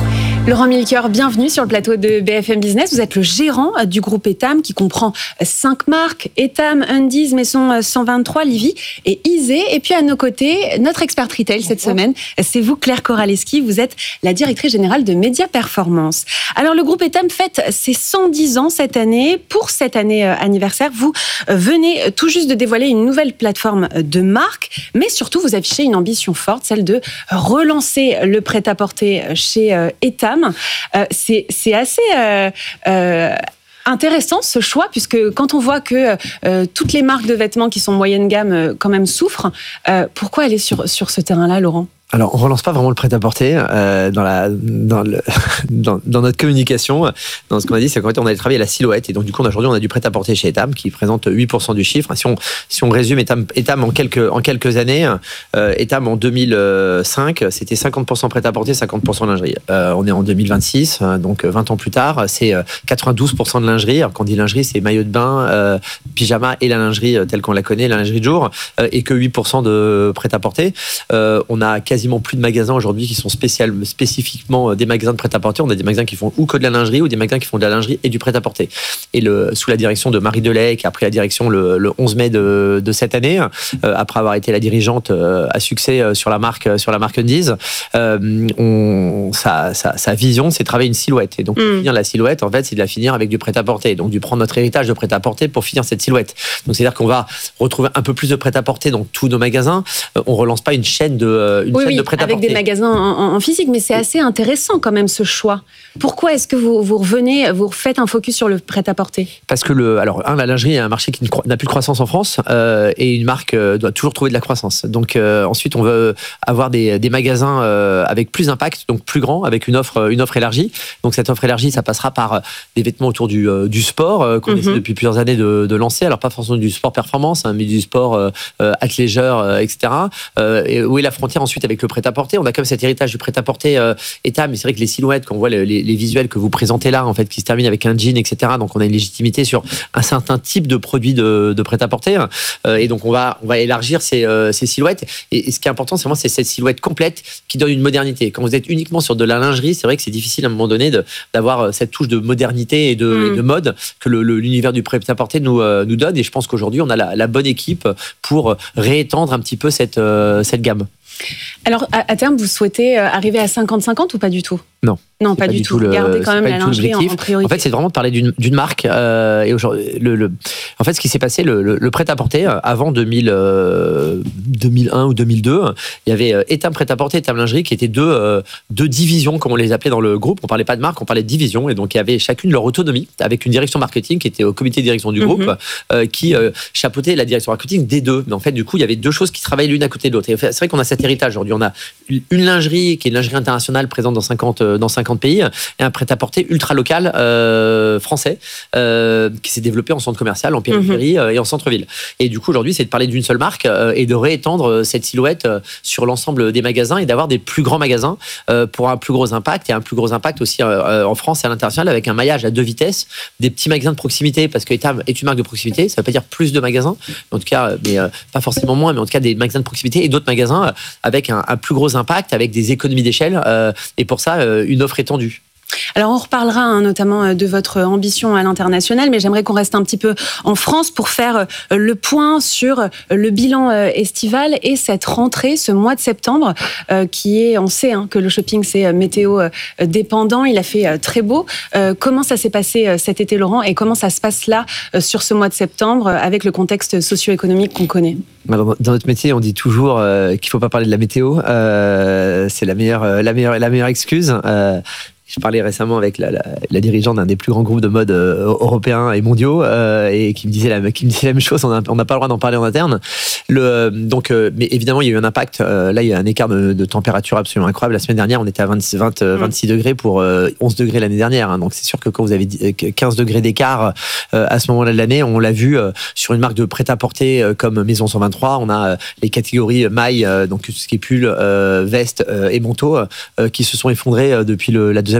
Laurent Milker, bienvenue sur le plateau de B F M Business. Vous êtes le gérant du groupe Etam qui comprend cinq marques, Etam, Undies, Maison cent vingt-trois, Livy et Isée. Et puis à nos côtés, notre experte retail cette semaine, c'est vous Claire Koraleski. Vous êtes la directrice générale de Média Performance. Alors le groupe Etam fête ses cent dix ans cette année. Pour cette année anniversaire, vous venez tout juste de dévoiler une nouvelle plateforme de marque, mais surtout vous affichez une ambition forte, celle de relancer le prêt-à-porter chez Etam. Euh, c'est, c'est assez euh, euh, intéressant ce choix, puisque quand on voit que euh, toutes les marques de vêtements qui sont moyenne gamme euh, quand même souffrent, euh, pourquoi aller sur, sur ce terrain-là, Laurent ? Alors, on relance pas vraiment le prêt-à-porter euh, dans la dans, le, dans dans notre communication. Dans ce qu'on a dit, c'est qu'en fait, on allait travailler la silhouette. Et donc, du coup, aujourd'hui, on a du prêt-à-porter chez Etam qui présente huit pour cent du chiffre. Si on si on résume Etam, Etam en quelques en quelques années, euh, Etam en deux mille cinq, c'était cinquante pour cent prêt-à-porter, cinquante pour cent lingerie. Euh, on est en deux mille vingt-six, donc vingt ans plus tard, c'est quatre-vingt-douze pour cent de lingerie. Alors, quand on dit lingerie, c'est maillot de bain, euh, pyjama et la lingerie telle qu'on la connaît, la lingerie de jour, euh, et que huit pour cent de prêt-à-porter. Euh, on a quasiment plus de magasins aujourd'hui qui sont spécial, spécifiquement des magasins de prêt-à-porter. On a des magasins qui font ou que de la lingerie ou des magasins qui font de la lingerie et du prêt-à-porter. Et le, sous la direction de Marie Delay, qui a pris la direction le, le onze mai de, de cette année, euh, après avoir été la dirigeante euh, à succès euh, sur la marque, sur la marque Undies, euh, on, sa, sa, sa vision, c'est de travailler une silhouette. Et donc, pour mmh. finir la silhouette, en fait, c'est de la finir avec du prêt-à-porter. Donc, de prendre notre héritage de prêt-à-porter pour finir cette silhouette. Donc, c'est-à-dire qu'on va retrouver un peu plus de prêt-à-porter dans tous nos magasins. Euh, on relance pas une chaîne de, une oui, chaîne oui. de prêt-à-porter. Avec des magasins en, en physique, mais c'est assez intéressant quand même ce choix. Pourquoi est-ce que vous, vous revenez, vous faites un focus sur le prêt-à-porter ? Parce que le, alors un, la lingerie est un marché qui n'a plus de croissance en France euh, et une marque euh, doit toujours trouver de la croissance. Donc euh, ensuite on veut avoir des, des magasins euh, avec plus d'impact, donc plus grands, avec une offre, une offre élargie. Donc cette offre élargie, ça passera par des vêtements autour du, euh, du sport euh, qu'on mm-hmm. essaie depuis plusieurs années de, de lancer. Alors pas forcément du sport performance, hein, mais du sport euh, athléisure, euh, et cetera. Euh, et où est la frontière ensuite avec le prêt-à-porter ? On a comme cet héritage du prêt-à-porter euh, Etam, mais c'est vrai que les silhouettes, quand on voit les, les, les visuels que vous présentez là, en fait, qui se terminent avec un jean, et cetera. Donc on a une légitimité sur un certain type de produits de, de prêt-à-porter, euh, et donc on va on va élargir ces, euh, ces silhouettes. Et, et ce qui est important, c'est vraiment c'est cette silhouette complète qui donne une modernité. Quand vous êtes uniquement sur de la lingerie, c'est vrai que c'est difficile à un moment donné de, d'avoir cette touche de modernité et de, mmh. et de mode que le, le, l'univers du prêt-à-porter nous euh, nous donne. Et je pense qu'aujourd'hui, on a la, la bonne équipe pour réétendre un petit peu cette euh, cette gamme. Alors, à, à terme, vous souhaitez arriver à cinquante cinquante ou pas du tout ? Non. Non, pas, pas du tout. tout. Gardez quand même la lingerie en, en priorité. En fait, c'est vraiment de parler d'une, d'une marque. Euh, et aujourd'hui, le, le, en fait, ce qui s'est passé, le, le, le prêt-à-porter, avant deux mille, euh, deux mille un ou deux mille deux, il y avait Etam prêt-à-porter et Etam lingerie qui étaient deux, euh, deux divisions, comme on les appelait dans le groupe. On parlait pas de marque, on parlait de divisions. Et donc, il y avait chacune leur autonomie, avec une direction marketing qui était au comité de direction du mm-hmm. groupe, euh, qui euh, chapeautait la direction marketing des deux. Mais en fait, du coup, il y avait deux choses qui travaillaient l'une à côté de l'autre. Et c'est vrai qu'on a cet héritage aujourd'hui. On a une lingerie qui est une lingerie internationale présente dans cinquante, dans cinquante pays, et un prêt-à-porter ultra local euh, français euh, qui s'est développé en centre commercial, en périphérie euh, et en centre-ville. Et du coup, aujourd'hui, c'est de parler d'une seule marque euh, et de réétendre cette silhouette euh, sur l'ensemble des magasins et d'avoir des plus grands magasins euh, pour un plus gros impact, et un plus gros impact aussi euh, en France et à l'international, avec un maillage à deux vitesses, des petits magasins de proximité, parce que Etam est une marque de proximité. Ça ne veut pas dire plus de magasins, en tout cas, mais euh, pas forcément moins, mais en tout cas des magasins de proximité et d'autres magasins euh, avec un, un plus gros impact, avec des économies d'échelle, euh, et pour ça, euh, une offre étendue. Alors on reparlera hein, notamment de votre ambition à l'international, mais j'aimerais qu'on reste un petit peu en France pour faire le point sur le bilan estival et cette rentrée, ce mois de septembre, euh, qui est, on sait hein, que le shopping c'est météo dépendant, il a fait très beau. Euh, comment ça s'est passé cet été, Laurent, et comment ça se passe là sur ce mois de septembre avec le contexte socio-économique qu'on connaît ? Dans notre métier, on dit toujours euh, qu'il ne faut pas parler de la météo. Euh, c'est la meilleure, la meilleure, la meilleure excuse. Euh, Je parlais récemment avec la, la, la dirigeante d'un des plus grands groupes de mode euh, européens et mondiaux, euh, et qui me disait la, qui me disait la même chose. On n'a pas le droit d'en parler en interne. Le, donc, euh, mais évidemment, il y a eu un impact. Euh, là, il y a un écart de, de température absolument incroyable. La semaine dernière, on était à vingt, vingt, mmh. vingt-six degrés pour euh, onze degrés l'année dernière. Hein. Donc, c'est sûr que quand vous avez quinze degrés d'écart euh, à ce moment-là de l'année, on l'a vu euh, sur une marque de prêt-à-porter euh, comme Maison cent vingt-trois. On a euh, les catégories mailles, euh, donc tout ce qui est pull, euh, veste euh, et manteau, euh, qui se sont effondrés euh, depuis le, la deuxième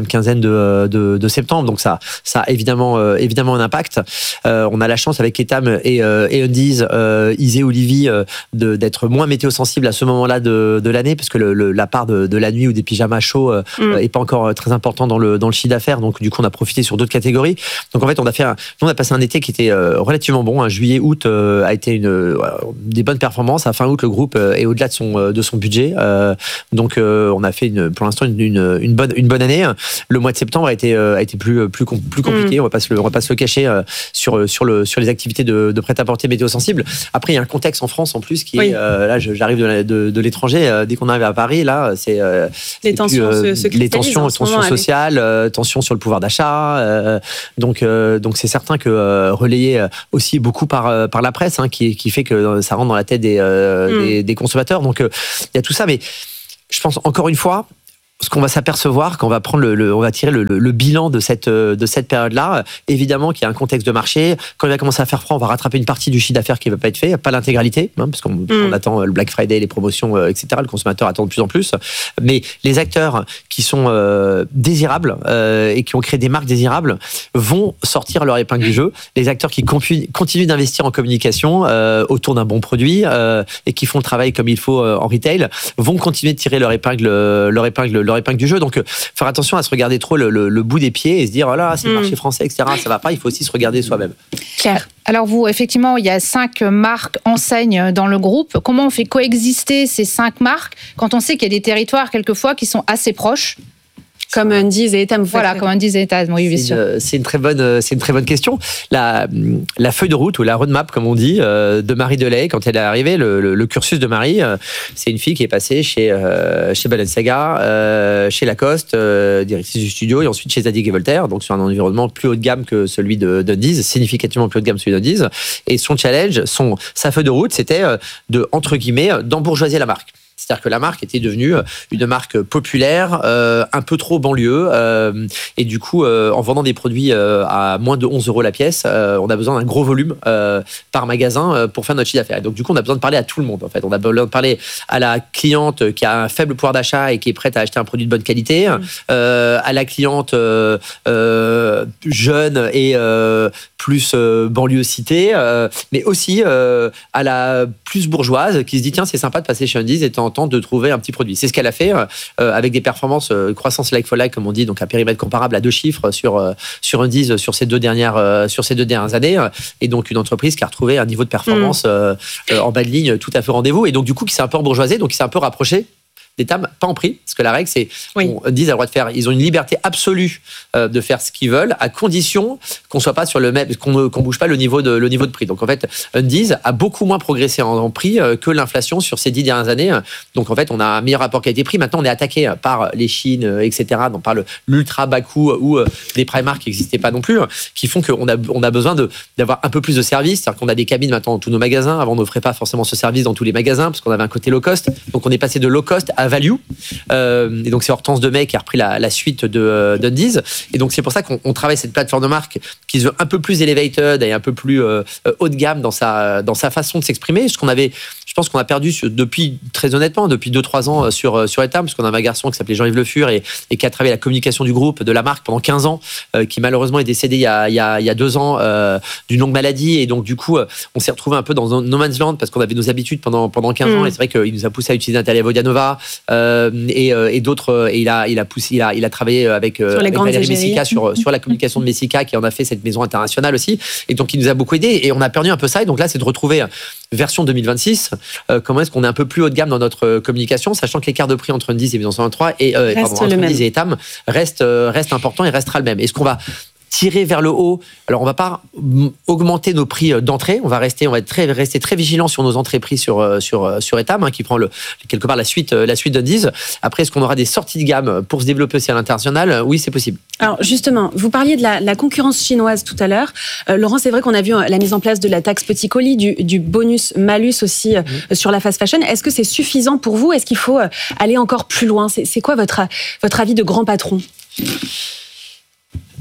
deuxième quinzaine de, de, de septembre. Donc ça, ça a évidemment, euh, évidemment un impact. Euh, on a la chance avec Etam et, euh, et Undies, euh, Isée ou Livy, euh, de, d'être moins météo-sensibles à ce moment-là de, de l'année, parce que le, le, la part de, de la nuit ou des pyjamas chauds euh, mm. est pas encore très important dans le, dans le chiffre d'affaires. Donc du coup, on a profité sur d'autres catégories. Donc en fait, on a fait un, nous, on a passé un été qui était euh, relativement bon. Un juillet, août euh, a été une, euh, des bonnes performances. À fin août, le groupe euh, est au-delà de son, euh, de son budget. Euh, donc euh, on a fait une, pour l'instant une, une, une, bonne, une bonne année. Le mois de septembre a été, euh, a été plus, plus, plus compliqué. Mm. On va pas se le, on va pas se le cacher euh, sur, sur, le, sur les activités de, de prêt-à-porter météo-sensibles. Après, il y a un contexte en France en plus qui oui. est, euh, là, j'arrive de, de, de l'étranger. Euh, dès qu'on arrive à Paris, là, c'est euh, les tensions, plus, euh, se, se les tensions, tensions moment, sociales, euh, tensions sur le pouvoir d'achat. Euh, donc, euh, donc c'est certain que euh, relayé aussi beaucoup par euh, par la presse, hein, qui qui fait que ça rentre dans la tête des euh, mm. des, des consommateurs. Donc, il euh, y a tout ça, mais je pense encore une fois. Ce qu'on va s'apercevoir quand on va prendre le, le on va tirer le, le, le bilan de cette de cette période-là, évidemment qu'il y a un contexte de marché. Quand il va commencer à faire froid, on va rattraper une partie du chiffre d'affaires qui ne va pas être fait, pas l'intégralité, hein, parce qu'on mm. on attend le Black Friday, les promotions, euh, et cetera. Le consommateur attend de plus en plus. Mais les acteurs qui sont euh, désirables euh, et qui ont créé des marques désirables vont sortir leur épingle du jeu. Les acteurs qui compu- continuent d'investir en communication euh, autour d'un bon produit euh, et qui font le travail comme il faut euh, en retail vont continuer de tirer leur épingle, leur épingle, leur épingle du jeu. Donc, euh, faire attention à se regarder trop le, le, le bout des pieds et se dire, oh là, c'est le mmh. marché français, et cetera. Ça va pas, il faut aussi se regarder soi-même. Claire. Alors vous, effectivement, il y a cinq marques enseignes dans le groupe. Comment on fait coexister ces cinq marques quand on sait qu'il y a des territoires, quelquefois, qui sont assez proches? Comme Undies et Etam. Voilà, comme Undies et Etam, oui, bien sûr. C'est, c'est, une très bonne, c'est une très bonne question. La, la feuille de route, ou la roadmap, comme on dit, euh, de Marie Delay, quand elle est arrivée, le, le, le cursus de Marie, euh, c'est une fille qui est passée chez, euh, chez Balenciaga, euh, chez Lacoste, euh, directrice du studio, et ensuite chez Zadig et Voltaire, donc sur un environnement plus haut de gamme que celui de, d'Undies, significativement plus haut de gamme que celui d'Undies. Et son challenge, son, sa feuille de route, c'était de, entre guillemets, d'embourgeoiser la marque. C'est-à-dire que la marque était devenue une marque populaire, euh, un peu trop banlieue, euh, et du coup, euh, en vendant des produits euh, à moins de onze euros la pièce, euh, on a besoin d'un gros volume euh, par magasin euh, pour faire notre chiffre d'affaires. Et donc, du coup, on a besoin de parler à tout le monde. En fait, on a besoin de parler à la cliente qui a un faible pouvoir d'achat et qui est prête à acheter un produit de bonne qualité, mmh. euh, à la cliente euh, euh, jeune et euh, plus euh, banlieue cité, euh, mais aussi euh, à la plus bourgeoise qui se dit tiens, c'est sympa de passer chez Undies et de temps en temps de trouver un petit produit. C'est ce qu'elle a fait euh, avec des performances euh, croissance like for like, comme on dit, donc à périmètre comparable à deux chiffres sur euh, sur Undies sur ces deux dernières euh, sur ces deux dernières années, et donc une entreprise qui a retrouvé un niveau de performance mmh. euh, euh, en bas de ligne tout à fait rendez-vous, et donc du coup qui s'est un peu embourgeoisé, donc qui s'est un peu rapproché d'Etam, pas en prix, parce que la règle, c'est oui. on dit à le droit de faire. Ils ont une liberté absolue euh, de faire ce qu'ils veulent, à condition qu'on soit pas sur le même, qu'on qu'on bouge pas le niveau de le niveau de prix. Donc en fait, Undies a beaucoup moins progressé en, en prix euh, que l'inflation sur ces dix dernières années. Donc en fait, on a un meilleur rapport qualité-prix. Maintenant, on est attaqué par les Chines, euh, et cetera. Donc par le l'ultra bas coût ou euh, les Primark qui n'existaient pas non plus, qui font qu'on a on a besoin de d'avoir un peu plus de services. C'est-à-dire qu'on a des cabines maintenant dans tous nos magasins. Avant, on n'offrait pas forcément ce service dans tous les magasins parce qu'on avait un côté low cost. Donc on est passé de low cost à value, euh, et donc c'est Hortense Demey qui a repris la, la suite de euh, d'Undies, et donc c'est pour ça qu'on on travaille cette plateforme de marque qui se veut un peu plus elevated et un peu plus euh, haut de gamme dans sa dans sa façon de s'exprimer. Ce qu'on avait, je pense qu'on a perdu depuis, très honnêtement, depuis deux trois ans sur sur Etam, parce qu'on a un garçon qui s'appelait Jean-Yves Le Fur et, et qui a travaillé la communication du groupe, de la marque pendant quinze ans, euh, qui malheureusement est décédé il y a il y a, il y a deux ans euh, d'une longue maladie, et donc du coup on s'est retrouvé un peu dans un no man's land parce qu'on avait nos habitudes pendant pendant quinze mmh. ans, et c'est vrai qu'il nous a poussé à utiliser Natalia Vodianova euh, et, et d'autres, et il a il a poussé il a il a travaillé avec, euh, avec Valérie Messica sur sur la communication de Messica, qui en a fait cette maison internationale aussi, et donc il nous a beaucoup aidé, et on a perdu un peu ça, et donc là c'est de retrouver version deux mille vingt-six, euh, comment est-ce qu'on est un peu plus haut de gamme dans notre communication, sachant que l'écart de prix entre Undies et Maison cent vingt-trois et euh, pardon, entre Undies et Etam reste euh, reste important et restera le même. Est-ce qu'on va tirer vers le haut? Alors, on va pas augmenter nos prix d'entrée. On va rester, on va être très, rester très vigilant sur nos entrées prix sur sur sur Etam, hein, qui prend le quelque part la suite la suite d'Undies. Après, est-ce qu'on aura des sorties de gamme pour se développer aussi à l'international? Oui, c'est possible. Alors justement, vous parliez de la, la concurrence chinoise tout à l'heure. Euh, Laurent, c'est vrai qu'on a vu la mise en place de la taxe petit colis, du, du bonus malus aussi mmh. euh, sur la fast fashion. Est-ce que c'est suffisant pour vous? Est-ce qu'il faut aller encore plus loin? C'est, c'est quoi votre votre avis de grand patron?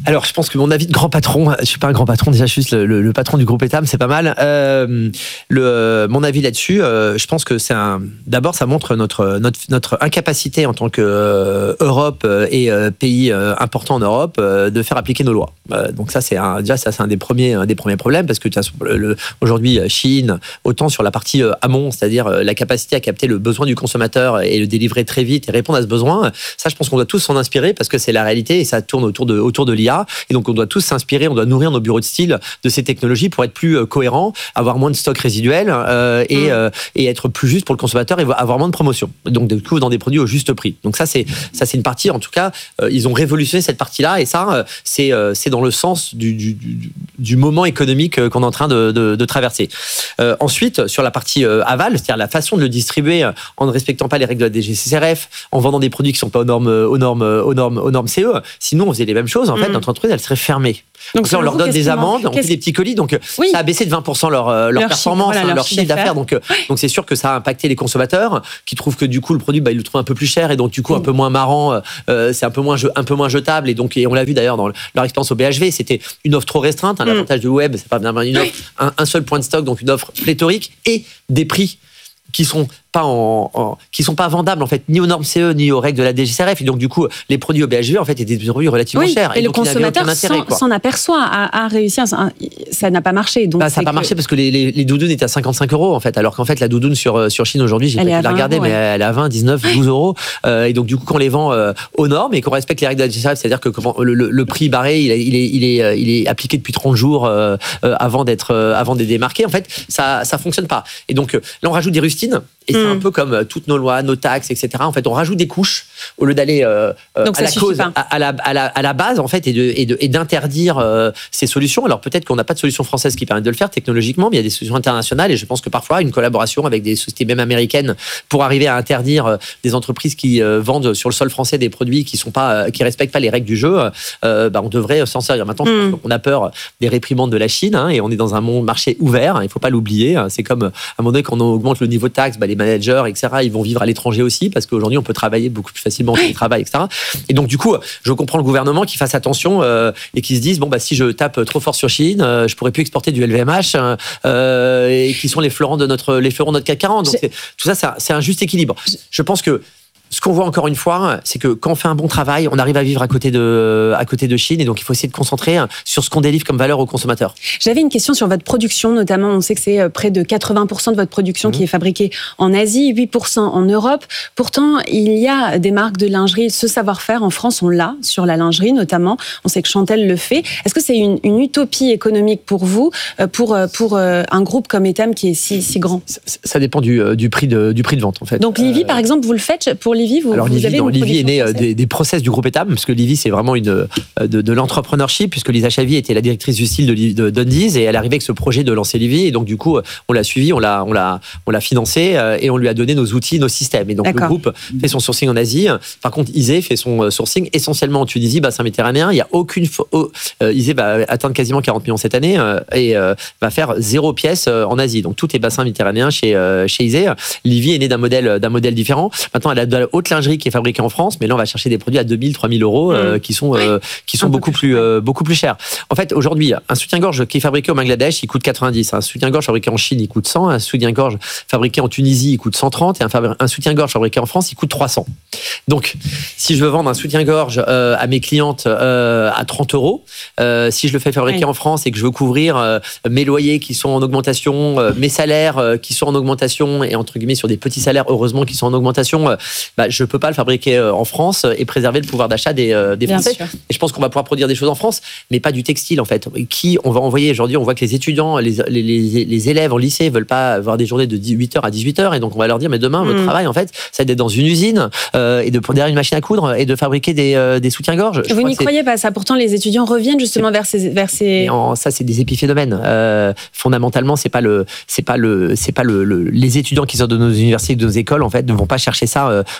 Alors, je pense que mon avis de grand patron, je suis pas un grand patron, déjà, je suis juste le, le, le patron du groupe Etam, c'est pas mal. Euh, le, mon avis là-dessus, euh, je pense que c'est un. D'abord, ça montre notre notre notre incapacité en tant que euh, Europe et euh, pays euh, important en Europe euh, de faire appliquer nos lois. Euh, donc ça, c'est un, déjà ça, c'est un des premiers un des premiers problèmes parce que de toute façon, le, aujourd'hui, Chine, autant sur la partie euh, amont, c'est-à-dire euh, la capacité à capter le besoin du consommateur et le délivrer très vite et répondre à ce besoin. Ça, je pense qu'on doit tous s'en inspirer parce que c'est la réalité et ça tourne autour de autour de l'I A. Et donc, on doit tous s'inspirer, on doit nourrir nos bureaux de style de ces technologies pour être plus cohérents, avoir moins de stocks résiduels euh, et, mmh. euh, et être plus juste pour le consommateur et avoir moins de promotion. Donc, du coup, dans des produits au juste prix. Donc, ça, c'est, ça, c'est une partie, en tout cas, euh, ils ont révolutionné cette partie-là et ça, euh, c'est, euh, c'est dans le sens du, du, du, du moment économique qu'on est en train de, de, de traverser. Euh, ensuite, sur la partie euh, aval, c'est-à-dire la façon de le distribuer en ne respectant pas les règles de la D G C R F, en vendant des produits qui ne sont pas aux normes, aux normes, aux normes, aux normes C E. Sinon, on faisait les mêmes choses. En fait, mmh. notre entreprise, elle serait fermée. Donc, donc là, on leur donne des amendes, on fait des petits colis, donc oui. ça a baissé de vingt pour cent leur, leur, leur performance, chiffre, voilà, leur chiffre d'affaires. Donc, donc c'est sûr que ça a impacté les consommateurs qui trouvent que du coup le produit, bah, ils le trouvent un peu plus cher et donc du coup un peu moins marrant, euh, c'est un peu moins un peu moins jetable et donc et on l'a vu d'ailleurs dans leur expérience au B H V, c'était une offre trop restreinte. Hein, l'avantage du web, c'est pas une offre, un, un seul point de stock, donc une offre pléthorique et des prix qui sont pas en, en qui sont pas vendables en fait ni aux normes C E ni aux règles de la D G C R F et donc du coup les produits au B H V en fait étaient des produits relativement oui, chers et, et donc le consommateur s'en, s'en aperçoit a, a réussi à, ça n'a pas marché donc bah, ça n'a pas que... marché parce que les, les, les doudounes étaient à cinquante-cinq euros en fait alors qu'en fait la doudoune sur sur Chine aujourd'hui j'ai elle pas pu la regarder euros, mais ouais. elle est à vingt, dix-neuf, douze euros euh, et donc du coup quand on les vend euh, aux normes et qu'on respecte les règles de la D G C R F c'est-à-dire que comment, le, le, le prix barré il est il est il est, il est appliqué depuis trente jours euh, euh, avant d'être euh, avant d'être démarqué en fait ça ça fonctionne pas et donc euh, là on rajoute des rustines et mmh. c'est un peu comme euh, toutes nos lois, nos taxes, et cetera. En fait, on rajoute des couches au lieu d'aller euh, à la cause, à, à, la, à, la, à la base, en fait, et, de, et, de, et d'interdire euh, ces solutions. Alors peut-être qu'on n'a pas de solution française qui permet de le faire technologiquement, mais il y a des solutions internationales et je pense que parfois une collaboration avec des sociétés même américaines pour arriver à interdire euh, des entreprises qui euh, vendent sur le sol français des produits qui sont pas, euh, qui respectent pas les règles du jeu, euh, bah, on devrait s'en servir. Maintenant, mmh. je pense qu'on a peur des réprimandes de la Chine hein, et on est dans un monde marché ouvert. Hein, il faut pas l'oublier. Hein, c'est comme à un moment donné quand on augmente le niveau de taxe, bah, les managers, et cetera. Ils vont vivre à l'étranger aussi parce qu'aujourd'hui on peut travailler beaucoup plus facilement en télétravail, et cetera. Et donc du coup, je comprends le gouvernement qui fasse attention euh, et qui se dise bon bah si je tape trop fort sur Chine, euh, je pourrais plus exporter du L V M H euh, et qui sont les fleurons de notre les fleurons de notre C A C quarante. Donc c'est, tout ça, c'est un, c'est un juste équilibre. Je pense que ce qu'on voit encore une fois, c'est que quand on fait un bon travail, on arrive à vivre à côté de, à côté de Chine et donc il faut essayer de concentrer sur ce qu'on délivre comme valeur aux consommateurs. J'avais une question sur votre production, notamment on sait que c'est près de quatre-vingts pour cent de votre production mmh. qui est fabriquée en Asie, huit pour cent en Europe. Pourtant, il y a des marques de lingerie, ce savoir-faire en France, on l'a sur la lingerie notamment. On sait que Chantel le fait. Est-ce que c'est une, une utopie économique pour vous, pour, pour un groupe comme Etam qui est si, si grand ? Ça, ça dépend du, du, prix de, du prix de vente en fait. Donc Livy, euh... par exemple, vous le faites pour Livy, vous, Alors, vous Livy, avez non, une Livy est né française. des, des process du groupe Etam, parce que Livy, c'est vraiment une, de, de l'entrepreneurship, puisque Lisa Chavy était la directrice du style de, de Dundies, et elle arrivait avec ce projet de lancer Livy, et donc du coup, on l'a suivi, on l'a, on l'a, on l'a financé, et on lui a donné nos outils, nos systèmes. Et donc D'accord. le groupe fait son sourcing en Asie. Par contre, Isée fait son sourcing essentiellement en Tunisie, bassin méditerranéen. Il y a aucune, oh, Isée va atteindre quasiment quarante millions cette année, et va faire zéro pièce en Asie. Donc tout est bassin méditerranéen chez, chez Isée. Livy est né d'un modèle, d'un modèle différent. Maintenant, elle a de la haute lingerie qui est fabriquée en France, mais là on va chercher des produits à deux mille, trois mille euros euh, mmh. qui sont euh, qui sont beaucoup plus, plus euh, beaucoup plus chers. En fait, aujourd'hui, un soutien-gorge qui est fabriqué au Bangladesh, il coûte quatre-vingt-dix. Un soutien-gorge fabriqué en Chine, il coûte cent. Un soutien-gorge fabriqué en Tunisie, il coûte cent trente. Et un, fabri- un soutien-gorge fabriqué en France, il coûte trois cents. Donc, si je veux vendre un soutien-gorge euh, à mes clientes euh, à trente euros, euh, si je le fais fabriquer oui. en France et que je veux couvrir euh, mes loyers qui sont en augmentation, euh, mes salaires euh, qui sont en augmentation et entre guillemets sur des petits salaires heureusement qui sont en augmentation, euh, bah, je peux pas le fabriquer euh, en France et préserver le pouvoir d'achat des, euh, des Français. Et je pense qu'on va pouvoir produire des choses en France, mais pas du textile en fait. Qui on va envoyer aujourd'hui? On voit que les étudiants, les, les, les, les élèves en lycée veulent pas avoir des journées de huit heures à dix-huit heures, et donc on va leur dire mais demain mmh. votre travail en fait, ça va être dans une usine euh, et de derrière une machine à coudre et de fabriquer des, euh, des soutiens-gorge. Vous n'y croyez pas ça? Pourtant les étudiants reviennent justement vers ces, vers ces... En, ça c'est des épiphénomènes. Euh, fondamentalement c'est pas le, c'est pas le, c'est pas le, le, les étudiants qui sortent de nos universités, de nos écoles en fait ne vont pas chercher ça euh,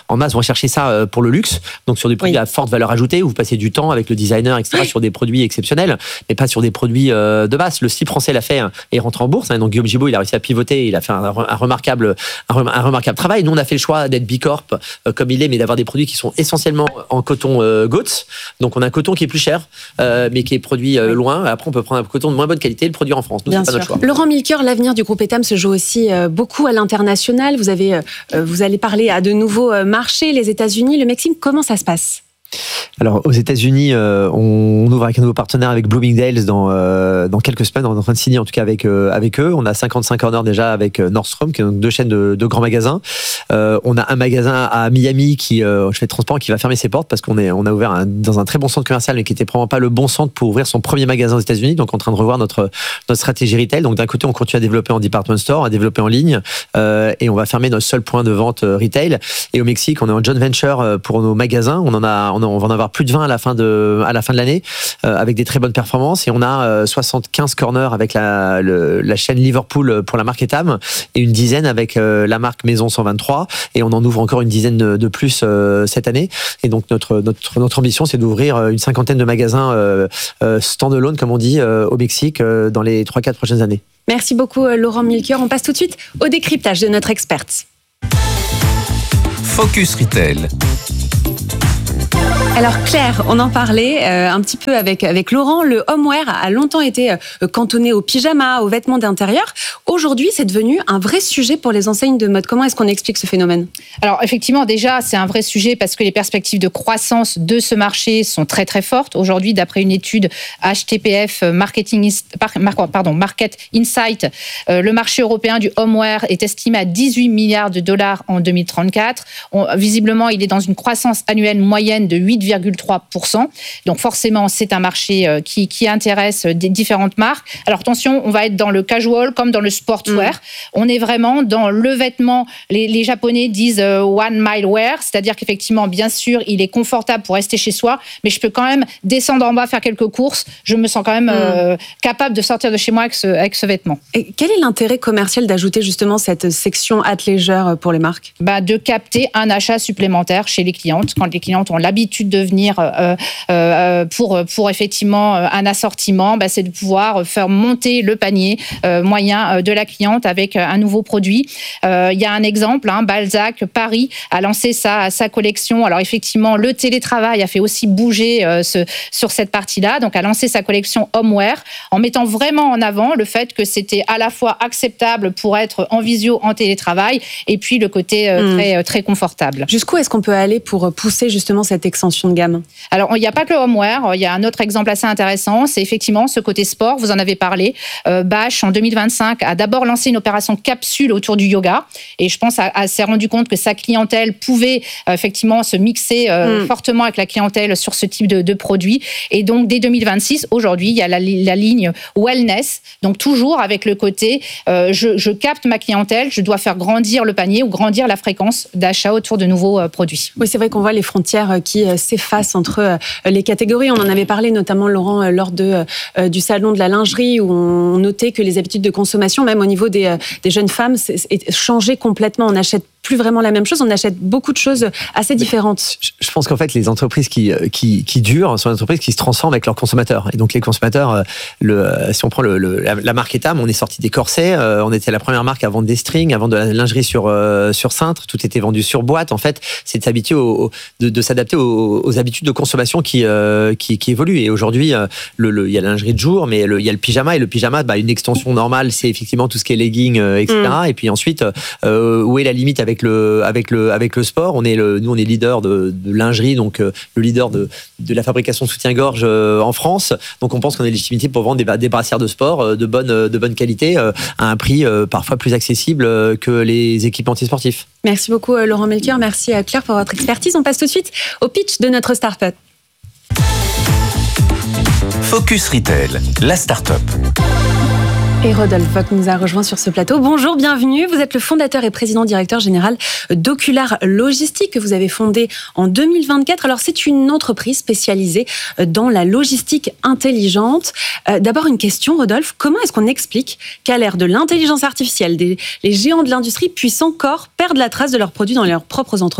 en masse vont chercher ça pour le luxe, donc sur des produits oui. à forte valeur ajoutée, où vous passez du temps avec le designer, et cetera, oui. sur des produits exceptionnels, mais pas sur des produits de base. Le slip français l'a fait et rentre en bourse. Donc Guillaume Gibault, il a réussi à pivoter, il a fait un, un remarquable, un, un remarquable travail. Nous, on a fait le choix d'être Bicorp euh, comme il est, mais d'avoir des produits qui sont essentiellement en coton euh, Goats. Donc on a un coton qui est plus cher, euh, mais qui est produit euh, loin. Après, on peut prendre un coton de moins bonne qualité et le produire en France. Nous, Bien c'est pas sûr. notre choix. Laurent Milker, l'avenir du groupe Etam se joue aussi euh, beaucoup à l'international. Vous avez, euh, vous allez parler à de nouveaux euh, marchés, les États-Unis, le Mexique. Comment ça se passe ? Alors aux États-Unis, euh, on ouvre avec un nouveau partenaire avec Bloomingdale's dans euh, dans quelques semaines. On est en train de signer en tout cas avec euh, avec eux. On a cinquante-cinq corners déjà avec Nordstrom, qui est donc deux chaînes de, de grands magasins. Euh, on a un magasin à Miami qui, euh, je fais transparent, qui va fermer ses portes parce qu'on est on a ouvert un, dans un très bon centre commercial, mais qui était probablement pas le bon centre pour ouvrir son premier magasin aux États-Unis. Donc en train de revoir notre notre stratégie retail. Donc d'un côté, on continue à développer en department store, à développer en ligne, euh, et on va fermer notre seul point de vente euh, retail. Et au Mexique, on est en joint venture pour nos magasins. On en a on, a, on va en avoir plus de vingt à la fin de à la fin de l'année, euh, avec des très bonnes performances, et on a euh, soixante-quinze corners avec la le, la chaîne Liverpool pour la marque Etam, et une dizaine avec euh, la marque Maison cent vingt-trois, et on en ouvre encore une dizaine de, de plus euh, cette année. Et donc notre notre notre ambition, c'est d'ouvrir une cinquantaine de magasins euh, euh, stand-alone, comme on dit, euh, au Mexique euh, dans les trois quatre prochaines années. Merci beaucoup Laurent Milker. On passe tout de suite au décryptage de notre experte. Focus Retail. Alors Claire, on en parlait euh, un petit peu avec avec Laurent. Le homeware a longtemps été euh, cantonné aux pyjamas, aux vêtements d'intérieur. Aujourd'hui, c'est devenu un vrai sujet pour les enseignes de mode. Comment est-ce qu'on explique ce phénomène ? Alors effectivement, déjà, c'est un vrai sujet parce que les perspectives de croissance de ce marché sont très très fortes. Aujourd'hui, d'après une étude H T P F Marketing, pardon, Market Insight, euh, le marché européen du homeware est estimé à dix-huit milliards de dollars en deux mille trente-quatre. On, visiblement, il est dans une croissance annuelle moyenne de huit virgule trois pour cent. Donc forcément, c'est un marché qui, qui intéresse des différentes marques. Alors attention, on va être dans le casual comme dans le sportswear. Mmh. On est vraiment dans le vêtement. Les, les Japonais disent euh, one mile wear, c'est-à-dire qu'effectivement, bien sûr, il est confortable pour rester chez soi, mais je peux quand même descendre en bas, faire quelques courses. Je me sens quand même mmh. euh, capable de sortir de chez moi avec ce, avec ce vêtement. Et quel est l'intérêt commercial d'ajouter justement cette section athleisure pour les marques ? Bah, de capter un achat supplémentaire chez les clientes, quand les clientes ont l'habitude de venir euh, euh, pour, pour effectivement un assortiment, bah, c'est de pouvoir faire monter le panier euh, moyen de la cliente avec un nouveau produit. Euh, il y a un exemple, hein, Balzac Paris a lancé sa, sa collection. Alors effectivement, le télétravail a fait aussi bouger euh, ce, sur cette partie-là, donc a lancé sa collection homeware en mettant vraiment en avant le fait que c'était à la fois acceptable pour être en visio, en télétravail, et puis le côté euh, mmh. très, très confortable. Jusqu'où est-ce qu'on peut aller pour pousser justement cette extension de gamme ? Alors, il n'y a pas que le homeware. Il y a un autre exemple assez intéressant. C'est effectivement ce côté sport. Vous en avez parlé. Euh, Bache, en deux mille vingt-cinq, a d'abord lancé une opération capsule autour du yoga. Et je pense, a, a, s'est rendu compte que sa clientèle pouvait euh, effectivement se mixer euh, mm. fortement avec la clientèle sur ce type de, de produit. Et donc, dès deux mille vingt-six, aujourd'hui, il y a la, la ligne wellness. Donc, toujours avec le côté, euh, je, je capte ma clientèle, je dois faire grandir le panier ou grandir la fréquence d'achat autour de nouveaux euh, produits. Oui, c'est vrai qu'on voit les frontières qui euh, s'effacent entre les catégories. On en avait parlé notamment, Laurent, lors de, euh, du salon de la lingerie, où on notait que les habitudes de consommation, même au niveau des, euh, des jeunes femmes, changeaient complètement. On n'achète plus vraiment la même chose, on achète beaucoup de choses assez différentes. Je pense qu'en fait, les entreprises qui, qui, qui durent sont des entreprises qui se transforment avec leurs consommateurs. Et donc, les consommateurs, le, si on prend le, le, la, la marque Etam, on est sorti des corsets, euh, on était la première marque à vendre des strings, à vendre de la lingerie sur, euh, sur cintre, tout était vendu sur boîte. En fait, c'est de s'habituer au, de, de s'adapter aux, aux habitudes de consommation qui, euh, qui, qui évoluent. Et aujourd'hui, euh, le, le, il y a la lingerie de jour, mais le, il y a le pyjama. Et le pyjama, bah, une extension normale, c'est effectivement tout ce qui est legging, euh, et cetera. Mm. Et puis ensuite, euh, où est la limite avec le, avec le, avec le sport? On est le, nous, on est leader de, de lingerie, donc euh, le leader de, de la fabrication de soutien-gorge euh, en France. Donc on pense qu'on a légitimité pour vendre des, des brassières de sport euh, de bonne, de bonne qualité euh, à un prix euh, parfois plus accessible euh, que les équipementiers sportifs. Merci beaucoup euh, Laurent Milker, merci à Claire pour votre expertise. On passe tout de suite au pitch de notre start-up. Focus Retail, la start-up. Et Rodolphe Vogt nous a rejoint sur ce plateau. Bonjour, bienvenue. Vous êtes le fondateur et président directeur général d'Ocular Logistique que vous avez fondé en deux mille vingt-quatre. Alors, c'est une entreprise spécialisée dans la logistique intelligente. Euh, d'abord, une question, Rodolphe. Comment est-ce qu'on explique qu'à l'ère de l'intelligence artificielle, des, les géants de l'industrie puissent encore perdre la trace de leurs produits dans leurs propres entrepôts ?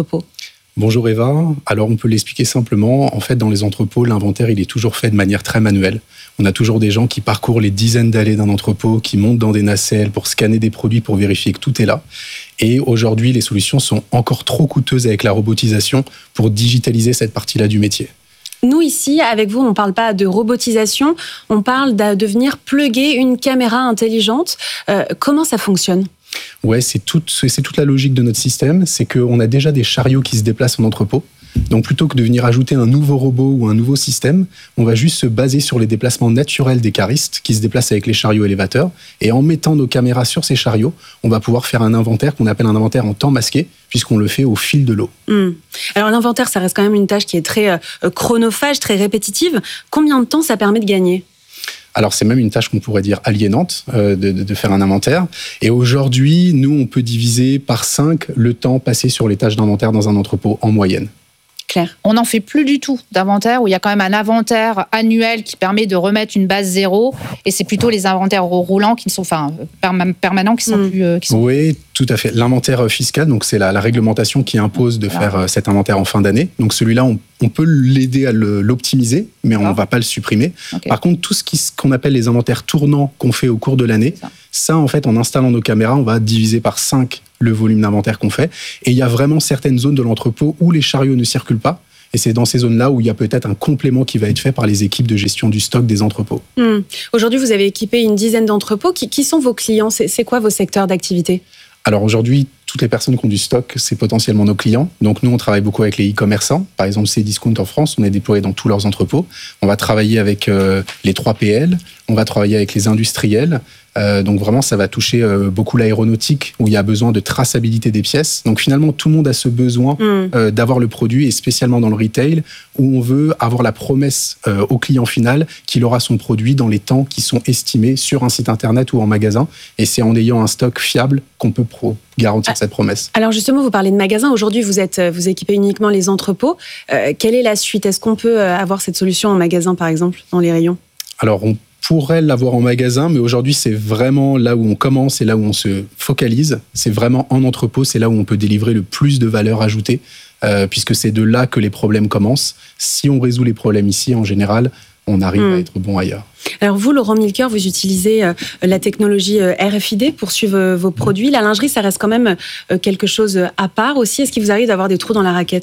Bonjour Eva. Alors on peut l'expliquer simplement. En fait, dans les entrepôts, l'inventaire il est toujours fait de manière très manuelle. On a toujours des gens qui parcourent les dizaines d'allées d'un entrepôt, qui montent dans des nacelles pour scanner des produits pour vérifier que tout est là. Et aujourd'hui, les solutions sont encore trop coûteuses avec la robotisation pour digitaliser cette partie-là du métier. Nous, ici, avec vous, on ne parle pas de robotisation, on parle de, de venir plugger une caméra intelligente. Euh, comment ça fonctionne ? Ouais, c'est toute, c'est toute la logique de notre système. C'est qu'on a déjà des chariots qui se déplacent en entrepôt. Donc, plutôt que de venir ajouter un nouveau robot ou un nouveau système, on va juste se baser sur les déplacements naturels des caristes qui se déplacent avec les chariots élévateurs. Et en mettant nos caméras sur ces chariots, on va pouvoir faire un inventaire qu'on appelle un inventaire en temps masqué, puisqu'on le fait au fil de l'eau. Mmh. Alors, l'inventaire, ça reste quand même une tâche qui est très euh, chronophage, très répétitive. Combien de temps ça permet de gagner ? Alors, c'est même une tâche qu'on pourrait dire aliénante euh, de, de faire un inventaire. Et aujourd'hui, nous, on peut diviser par cinq le temps passé sur les tâches d'inventaire dans un entrepôt en moyenne. Claire. On n'en fait plus du tout d'inventaire, où il y a quand même un inventaire annuel qui permet de remettre une base zéro, et c'est plutôt les inventaires roulants qui sont, enfin, permanents qui sont mmh. plus... Euh, qui sont... Oui, tout à fait. L'inventaire fiscal, donc c'est la, la réglementation qui impose de voilà. faire euh, cet inventaire en fin d'année. Donc celui-là, on, on peut l'aider à le, l'optimiser, mais on ne va pas le supprimer. Okay. Par contre, tout ce qui, qu'on appelle les inventaires tournants qu'on fait au cours de l'année, ça. ça, en fait, en installant nos caméras, on va diviser par cinq le volume d'inventaire qu'on fait. Et il y a vraiment certaines zones de l'entrepôt où les chariots ne circulent pas. Et c'est dans ces zones-là où il y a peut-être un complément qui va être fait par les équipes de gestion du stock des entrepôts. Mmh. Aujourd'hui, vous avez équipé une dizaine d'entrepôts. Qui, qui sont vos clients ? c'est, c'est quoi vos secteurs d'activité ? Alors aujourd'hui, toutes les personnes qui ont du stock, c'est potentiellement nos clients. Donc nous, on travaille beaucoup avec les e-commerçants. Par exemple, Cdiscount en France, on est déployé dans tous leurs entrepôts. On va travailler avec euh, les trois P L, on va travailler avec les industriels. Euh, donc vraiment, ça va toucher euh, beaucoup l'aéronautique, où il y a besoin de traçabilité des pièces. Donc finalement, tout le monde a ce besoin mmh. euh, d'avoir le produit, et spécialement dans le retail, où on veut avoir la promesse euh, au client final qu'il aura son produit dans les temps qui sont estimés sur un site internet ou en magasin. Et c'est en ayant un stock fiable qu'on peut pro- garantir ah, cette promesse. Alors justement, vous parlez de magasins. Aujourd'hui, vous êtes, vous équipez uniquement les entrepôts. Euh, quelle est la suite ? Est-ce qu'on peut avoir cette solution en magasin, par exemple, dans les rayons ? Alors, on pourrait l'avoir en magasin, mais aujourd'hui, c'est vraiment là où on commence et là où on se focalise. C'est vraiment en entrepôt, c'est là où on peut délivrer le plus de valeur ajoutée, euh, puisque c'est de là que les problèmes commencent. Si on résout les problèmes ici, en général, on arrive mmh. à être bon ailleurs. Alors vous, Laurent Milker, vous utilisez euh, la technologie euh, R F I D pour suivre euh, vos produits. La lingerie, ça reste quand même euh, quelque chose à part aussi. Est-ce qu'il vous arrive d'avoir des trous dans la raquette ?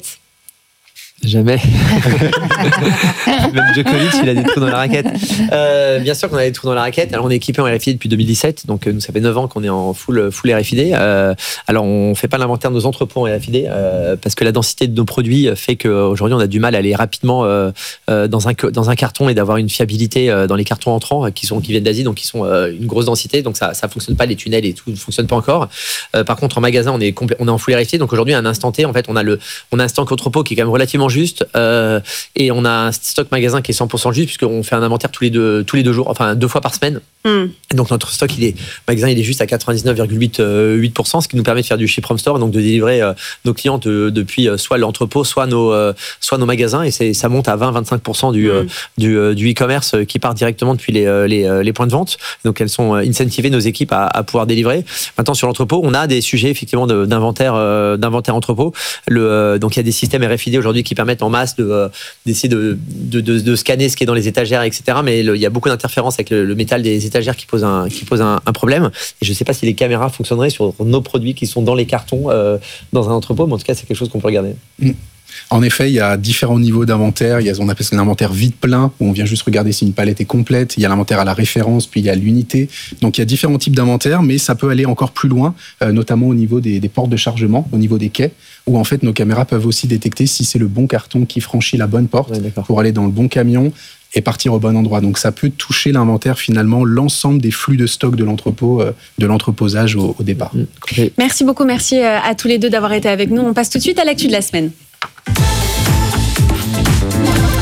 Jamais. Même Djokovic, il a des trous dans la raquette. Euh, bien sûr qu'on a des trous dans la raquette. Alors, on est équipé en R F I D depuis deux mille dix-sept. Donc, nous, ça fait neuf ans qu'on est en full, full R F I D. Euh, alors, on ne fait pas l'inventaire de nos entrepôts en R F I D euh, parce que la densité de nos produits fait qu'aujourd'hui, on a du mal à aller rapidement euh, dans, un, dans un carton et d'avoir une fiabilité dans les cartons entrants qui, sont, qui viennent d'Asie, donc qui sont euh, une grosse densité. Donc, ça ne fonctionne pas. Les tunnels et tout ne fonctionnent pas encore. Euh, par contre, en magasin, on est, compl- on est en full R F I D. Donc, aujourd'hui, à un instant T, en fait, on a, le, on a un stock entrepôt qui est quand même relativement juste euh, et on a un stock magasin qui est cent pour cent juste puisqu'on fait un inventaire tous les deux, tous les deux jours, enfin deux fois par semaine. Mm. Et donc notre stock, il est magasin, il est juste à quatre-vingt-dix-neuf virgule huit pour cent, ce qui nous permet de faire du ship from store, donc de délivrer euh, nos clients de, depuis euh, soit l'entrepôt, soit nos, euh, soit nos magasins, et c'est, ça monte à vingt à vingt-cinq pour cent du, mm. euh, du, euh, du e-commerce qui part directement depuis les, euh, les, euh, les points de vente. Donc elles sont incentivées, nos équipes, à, à pouvoir délivrer. Maintenant sur l'entrepôt, on a des sujets effectivement de, d'inventaire, euh, d'inventaire entrepôt. Le, euh, donc il y a des systèmes R F I D aujourd'hui qui permettent en masse de, euh, d'essayer de, de, de, de scanner ce qui est dans les étagères, et cetera. Mais le, il y a beaucoup d'interférences avec le, le métal des étagères qui pose un, qui pose un, un problème. Et je ne sais pas si les caméras fonctionneraient sur nos produits qui sont dans les cartons euh, dans un entrepôt, mais en tout cas c'est quelque chose qu'on peut regarder. Mmh. En effet, il y a différents niveaux d'inventaire. Il y a ce qu'on appelle l'inventaire vide-plein, où on vient juste regarder si une palette est complète. Il y a l'inventaire à la référence, puis il y a l'unité. Donc, il y a différents types d'inventaire, mais ça peut aller encore plus loin, euh, notamment au niveau des, des portes de chargement, au niveau des quais, où en fait, nos caméras peuvent aussi détecter si c'est le bon carton qui franchit la bonne porte ouais, pour aller dans le bon camion et partir au bon endroit. Donc, ça peut toucher l'inventaire, finalement, l'ensemble des flux de stock de l'entrepôt, euh, de l'entreposage au, au départ. Mmh. Merci beaucoup. Merci à tous les deux d'avoir été avec nous. On passe tout de suite à l'actu de la semaine.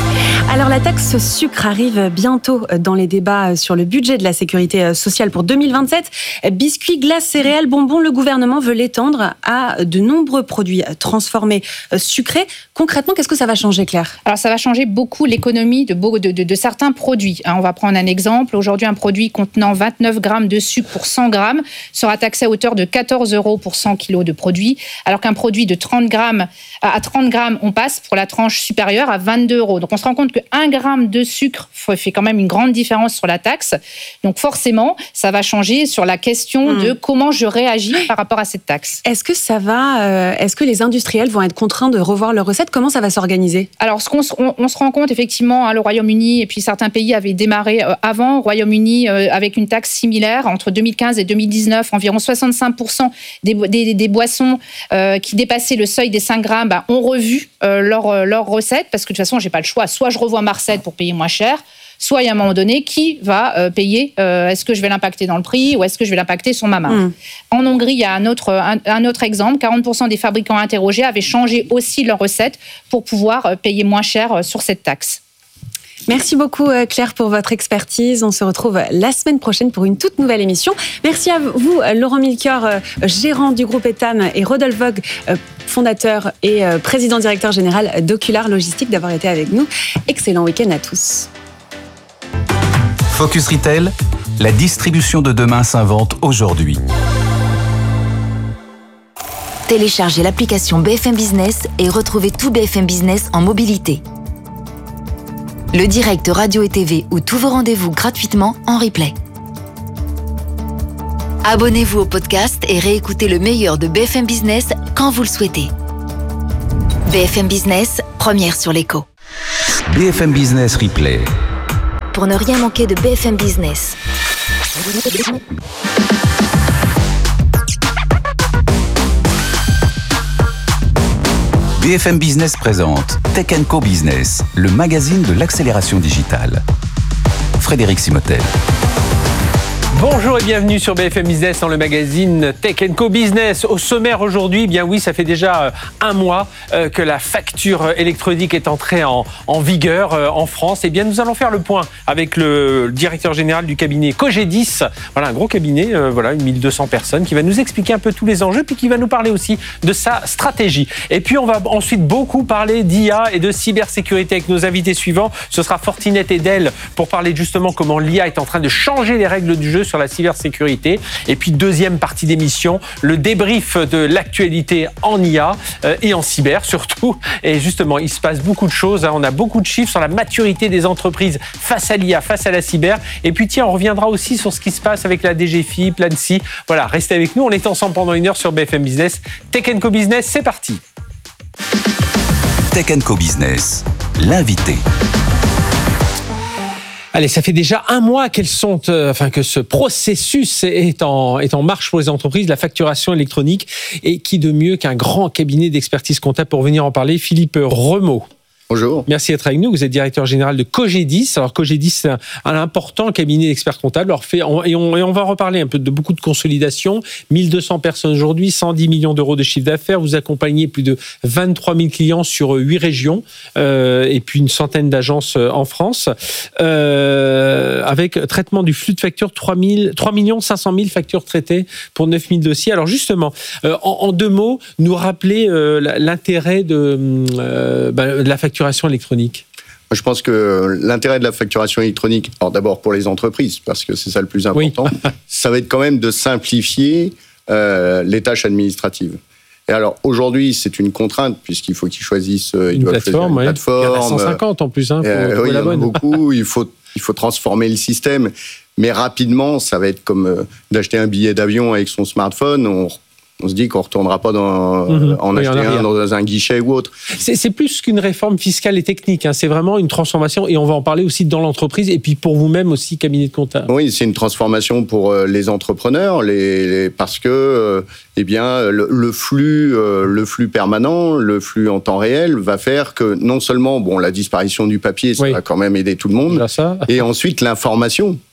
Alors la taxe sucre arrive bientôt dans les débats sur le budget de la sécurité sociale pour deux mille vingt-sept. Biscuits, glaces, céréales, bonbons, le gouvernement veut l'étendre à de nombreux produits transformés sucrés. Concrètement, qu'est-ce que ça va changer, Claire ? Alors ça va changer beaucoup l'économie de, de, de, de certains produits. On va prendre un exemple. Aujourd'hui, un produit contenant vingt-neuf grammes de sucre pour cent grammes sera taxé à hauteur de quatorze euros pour cent kilos de produit, alors qu'un produit de trente grammes à trente grammes, on passe pour la tranche supérieure à vingt-deux euros. Donc on se rend compte que un gramme de sucre fait quand même une grande différence sur la taxe. Donc forcément, ça va changer sur la question mmh. de comment je réagis par rapport à cette taxe. Est-ce que ça va euh, Est-ce que les industriels vont être contraints de revoir leurs recettes ? Comment ça va s'organiser ? Alors, ce qu'on on, on se rend compte effectivement, hein, le Royaume-Uni et puis certains pays avaient démarré euh, avant. Au Royaume-Uni, euh, avec une taxe similaire entre deux mille quinze et deux mille dix-neuf, environ soixante-cinq pour cent des, des, des boissons euh, qui dépassaient le seuil des cinq grammes bah, ont revu euh, leurs leur recettes parce que de toute façon, j'ai pas le choix. Soit je revois ma recette pour payer moins cher, soit il y a un moment donné, qui va euh, payer euh, est-ce que je vais l'impacter dans le prix ou est-ce que je vais l'impacter sur ma marge mmh. En Hongrie, il y a un autre, un, un autre exemple. quarante pour cent des fabricants interrogés avaient changé aussi leurs recettes pour pouvoir euh, payer moins cher euh, sur cette taxe. Merci beaucoup Claire pour votre expertise. On se retrouve la semaine prochaine pour une toute nouvelle émission. Merci à vous Laurent Milchior, gérant du groupe Etam, et Rodolphe Vogue, fondateur et président directeur général d'Ocular Logistique, d'avoir été avec nous. Excellent week-end à tous. Focus Retail, la distribution de demain s'invente aujourd'hui. Téléchargez l'application B F M Business et retrouvez tout B F M Business en mobilité. Le direct radio et T V ou tous vos rendez-vous gratuitement en replay. Abonnez-vous au podcast et réécoutez le meilleur de B F M Business quand vous le souhaitez. B F M Business, première sur l'écho. B F M Business Replay. Pour ne rien manquer de B F M Business. B F M Business présente Tech and Co Business, le magazine de l'accélération digitale. Frédéric Simotel. Bonjour et bienvenue sur B F M Business dans le magazine Tech and Co Business. Au sommaire aujourd'hui, bien oui, ça fait déjà un mois que la facture électronique est entrée en, en vigueur en France. Et bien nous allons faire le point avec le directeur général du cabinet Cogedis. Voilà, un gros cabinet, euh, voilà, mille deux cents personnes, qui va nous expliquer un peu tous les enjeux, puis qui va nous parler aussi de sa stratégie. Et puis on va ensuite beaucoup parler d'I A et de cybersécurité avec nos invités suivants. Ce sera Fortinet et Dell pour parler justement comment l'I A est en train de changer les règles du jeu sur la cybersécurité. Et puis deuxième partie d'émission, le débrief de l'actualité en I A euh, et en cyber surtout. Et justement, il se passe beaucoup de choses. Hein. On a beaucoup de chiffres sur la maturité des entreprises face à l'I A, face à la cyber. Et puis tiens, on reviendra aussi sur ce qui se passe avec la D G F I, l'A N S I. Voilà, restez avec nous. On est ensemble pendant une heure sur B F M Business. Tech and Co Business, c'est parti. Tech and Co Business, l'invité. Allez, ça fait déjà un mois qu'elles sont, euh, enfin que ce processus est en est en marche pour les entreprises, la facturation électronique, et qui de mieux qu'un grand cabinet d'expertise comptable pour venir en parler, Philippe Remeau. Bonjour. Merci d'être avec nous. Vous êtes directeur général de Cogedis. Alors Cogedis, c'est un, un important cabinet d'experts comptables. Alors fait, on, et, on, et on va reparler un peu de beaucoup de consolidation. mille deux cents personnes aujourd'hui, cent dix millions d'euros de chiffre d'affaires. Vous accompagnez plus de vingt-trois mille clients sur huit régions euh, et puis une centaine d'agences en France. Euh, avec traitement du flux de factures, trois millions cinq cent mille factures traitées pour neuf mille dossiers. Alors justement, euh, en, en deux mots, nous rappeler euh, l'intérêt de, euh, bah, de la facture électronique. Je pense que l'intérêt de la facturation électronique, alors d'abord pour les entreprises, parce que c'est ça le plus important, oui. Ça va être quand même de simplifier euh, les tâches administratives. Et alors aujourd'hui, c'est une contrainte puisqu'il faut qu'ils choisissent ils une doivent plateforme. Une Oui. plateforme. Il y en a cent cinquante en plus. Hein, euh, oui, il y en a beaucoup. Il faut il faut transformer le système, mais rapidement, ça va être comme euh, d'acheter un billet d'avion avec son smartphone. On On se dit qu'on ne retournera pas dans, mmh, en oui, acheter un dans un guichet ou autre. C'est, c'est plus qu'une réforme fiscale et technique. Hein. C'est vraiment une transformation, et on va en parler aussi dans l'entreprise, et puis pour vous-même aussi, cabinet de comptable. Oui, c'est une transformation pour les entrepreneurs, les, les, parce que euh, eh bien, le, le, flux, euh, le flux permanent, le flux en temps réel va faire que non seulement bon, la disparition du papier, ça oui. va quand même aider tout le monde, ça. Et ensuite l'information.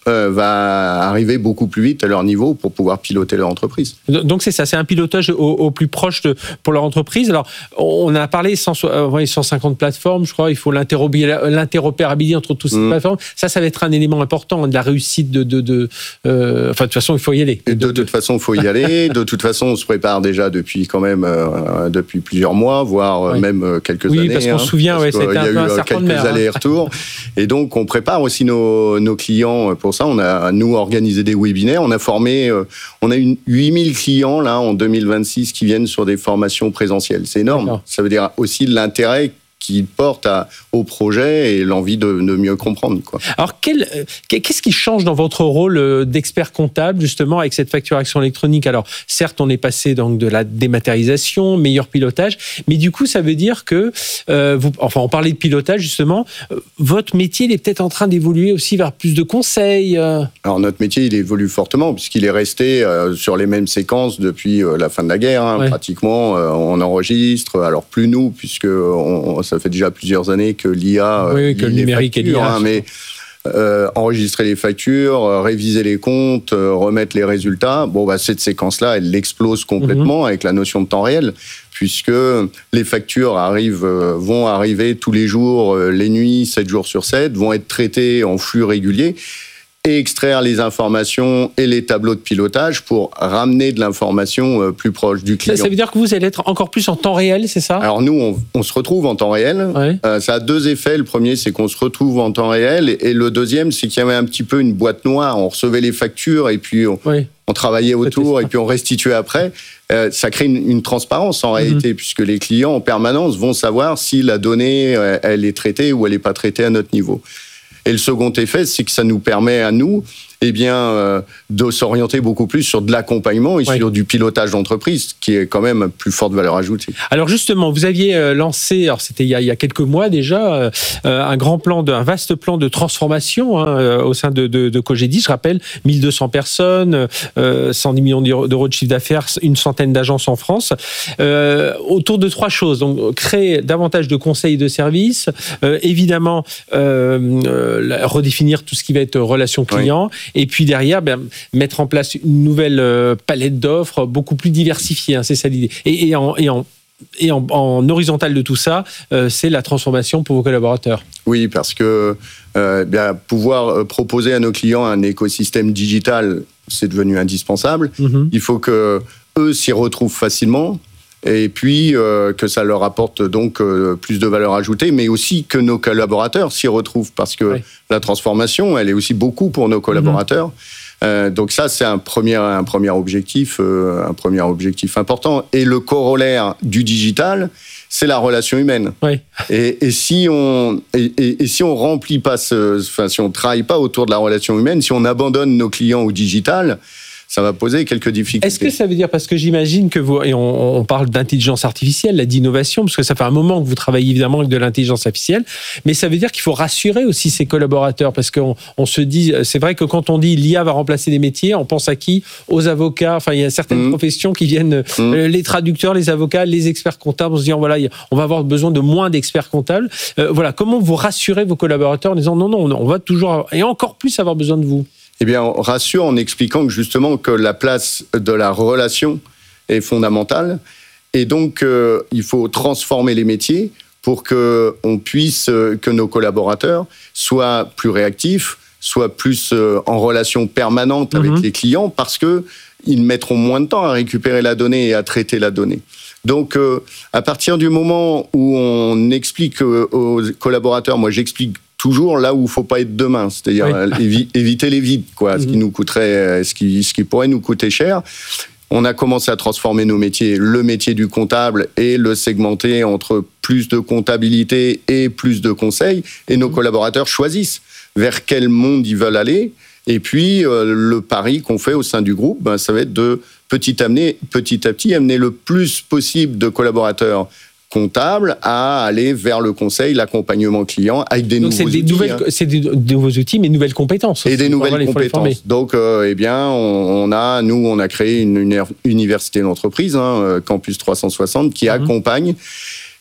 euh, va arriver beaucoup plus vite à leur niveau pour pouvoir piloter leur entreprise. Donc c'est ça, c'est un pilotage au, au plus proche de, pour leur entreprise. Alors on a parlé cent, euh, cent cinquante plateformes, je crois, il faut l'interopérabilité entre toutes ces mmh. plateformes. Ça, ça va être un élément important de la réussite de... de, de euh, enfin, de toute façon, il faut y aller. De, de, de toute façon, il faut y aller. De toute façon, on se prépare déjà depuis quand même euh, depuis plusieurs mois, voire oui. même quelques oui, années. Oui, parce qu'on hein, se souvient, ouais, c'était un peu un serpent de mer. Il y a eu quelques allers-retours. Hein. Et donc, on prépare aussi nos, nos clients pour ça. On a, nous, organisé des webinaires. On a formé, euh, on a eu huit mille clients, là, en deux mille vingt-six, qui viennent sur des formations présentielles. C'est énorme. D'accord. Ça veut dire aussi l'intérêt qui porte à, au projet et l'envie de, de mieux comprendre, quoi. Alors, quel, qu'est-ce qui change dans votre rôle d'expert comptable, justement, avec cette facturation électronique? Alors, certes, on est passé donc de la dématérialisation, meilleur pilotage, mais du coup, ça veut dire que, euh, vous, enfin, on parlait de pilotage, justement, euh, votre métier, il est peut-être en train d'évoluer aussi vers plus de conseils. Euh... Alors, notre métier, il évolue fortement, puisqu'il est resté euh, sur les mêmes séquences depuis euh, la fin de la guerre, hein, ouais. pratiquement. Euh, on enregistre, alors plus nous, puisque on, ça fait déjà plusieurs années que l'I A, oui, que le numérique factures, et l'I A, hein, mais euh, enregistrer les factures, euh, réviser les comptes, euh, remettre les résultats. Bon, bah, cette séquence-là, elle explose complètement mm-hmm. avec la notion de temps réel, puisque les factures arrivent, euh, vont arriver tous les jours, euh, les nuits, sept jours sur sept, vont être traitées en flux régulier. Et extraire les informations et les tableaux de pilotage pour ramener de l'information plus proche du client. Ça, ça veut dire que vous allez être encore plus en temps réel, c'est ça? Alors nous, on, on se retrouve en temps réel. Ouais. Euh, ça a deux effets. Le premier, c'est qu'on se retrouve en temps réel. Et, et le deuxième, c'est qu'il y avait un petit peu une boîte noire. On recevait les factures et puis on, ouais. on travaillait autour et puis on restituait après. Euh, ça crée une, une transparence en réalité, mm-hmm. puisque les clients en permanence vont savoir si la donnée, elle est traitée ou elle n'est pas traitée à notre niveau. Et le second effet, c'est que ça nous permet à nous eh bien, euh, de s'orienter beaucoup plus sur de l'accompagnement et oui. sur du pilotage d'entreprise, qui est quand même plus forte valeur ajoutée. Alors justement, vous aviez lancé, alors c'était il y a, il y a quelques mois déjà, euh, un grand plan, de, un vaste plan de transformation hein, au sein de, de, de Cogedis. Je rappelle, mille deux cents personnes, euh, cent dix millions d'euros de chiffre d'affaires, une centaine d'agences en France, euh, autour de trois choses. Donc, créer davantage de conseils et de services, euh, évidemment, euh, euh, redéfinir tout ce qui va être relation client. Oui. Et puis derrière, ben, mettre en place une nouvelle euh, palette d'offres beaucoup plus diversifiée, hein, c'est ça l'idée. Et, et, en, et, en, et en, en horizontal de tout ça, euh, c'est la transformation pour vos collaborateurs. Oui, parce que euh, bien, pouvoir proposer à nos clients un écosystème digital, c'est devenu indispensable. Mm-hmm. Il faut que eux s'y retrouvent facilement. Et puis euh, que ça leur apporte donc euh, plus de valeur ajoutée, mais aussi que nos collaborateurs s'y retrouvent, parce que oui. la transformation, elle est aussi beaucoup pour nos collaborateurs. Mmh. Euh, donc ça, c'est un premier, un premier objectif, euh, un premier objectif important. Et le corollaire du digital, c'est la relation humaine. Oui. Et, et si on et, et, et si on remplit pas, ce, enfin si on travaille pas autour de la relation humaine, si on abandonne nos clients au digital, ça va poser quelques difficultés. Est-ce que ça veut dire, parce que j'imagine que vous, et on, on parle d'intelligence artificielle, d'innovation, parce que ça fait un moment que vous travaillez évidemment avec de l'intelligence artificielle, mais ça veut dire qu'il faut rassurer aussi ses collaborateurs, parce qu'on on se dit, c'est vrai que quand on dit l'I A va remplacer des métiers, on pense à qui? Aux avocats, enfin il y a certaines mmh. professions qui viennent, mmh. les traducteurs, les avocats, les experts comptables, on se dit, voilà, on va avoir besoin de moins d'experts comptables. Euh, voilà, comment vous rassurez vos collaborateurs en disant non, non, on va toujours, et encore plus avoir besoin de vous? Eh bien, on rassure en expliquant que justement que la place de la relation est fondamentale. Et donc, euh, il faut transformer les métiers pour que on puisse, euh, que nos collaborateurs soient plus réactifs, soient plus euh, en relation permanente avec mmh. les clients, parce que ils mettront moins de temps à récupérer la donnée et à traiter la donnée. Donc, euh, à partir du moment où on explique euh, aux collaborateurs, moi j'explique toujours là où il ne faut pas être demain, c'est-à-dire oui. évi- éviter les vides, quoi, mmh. ce qui nous coûterait, ce qui, ce qui pourrait nous coûter cher. On a commencé à transformer nos métiers, le métier du comptable, et le segmenter entre plus de comptabilité et plus de conseils, et nos mmh. collaborateurs choisissent vers quel monde ils veulent aller. Et puis, euh, le pari qu'on fait au sein du groupe, ben, ça va être de petit, amener, petit à petit amener le plus possible de collaborateurs comptable à aller vers le conseil, l'accompagnement client avec des Donc nouveaux c'est des outils. Nouvelles, hein. C'est des nouveaux outils, mais nouvelles compétences. Et aussi, des nouvelles compétences. Donc, euh, eh bien, on, on a, nous, on a créé une, une université d'entreprise, hein, Campus trois cent soixante, qui mmh. accompagne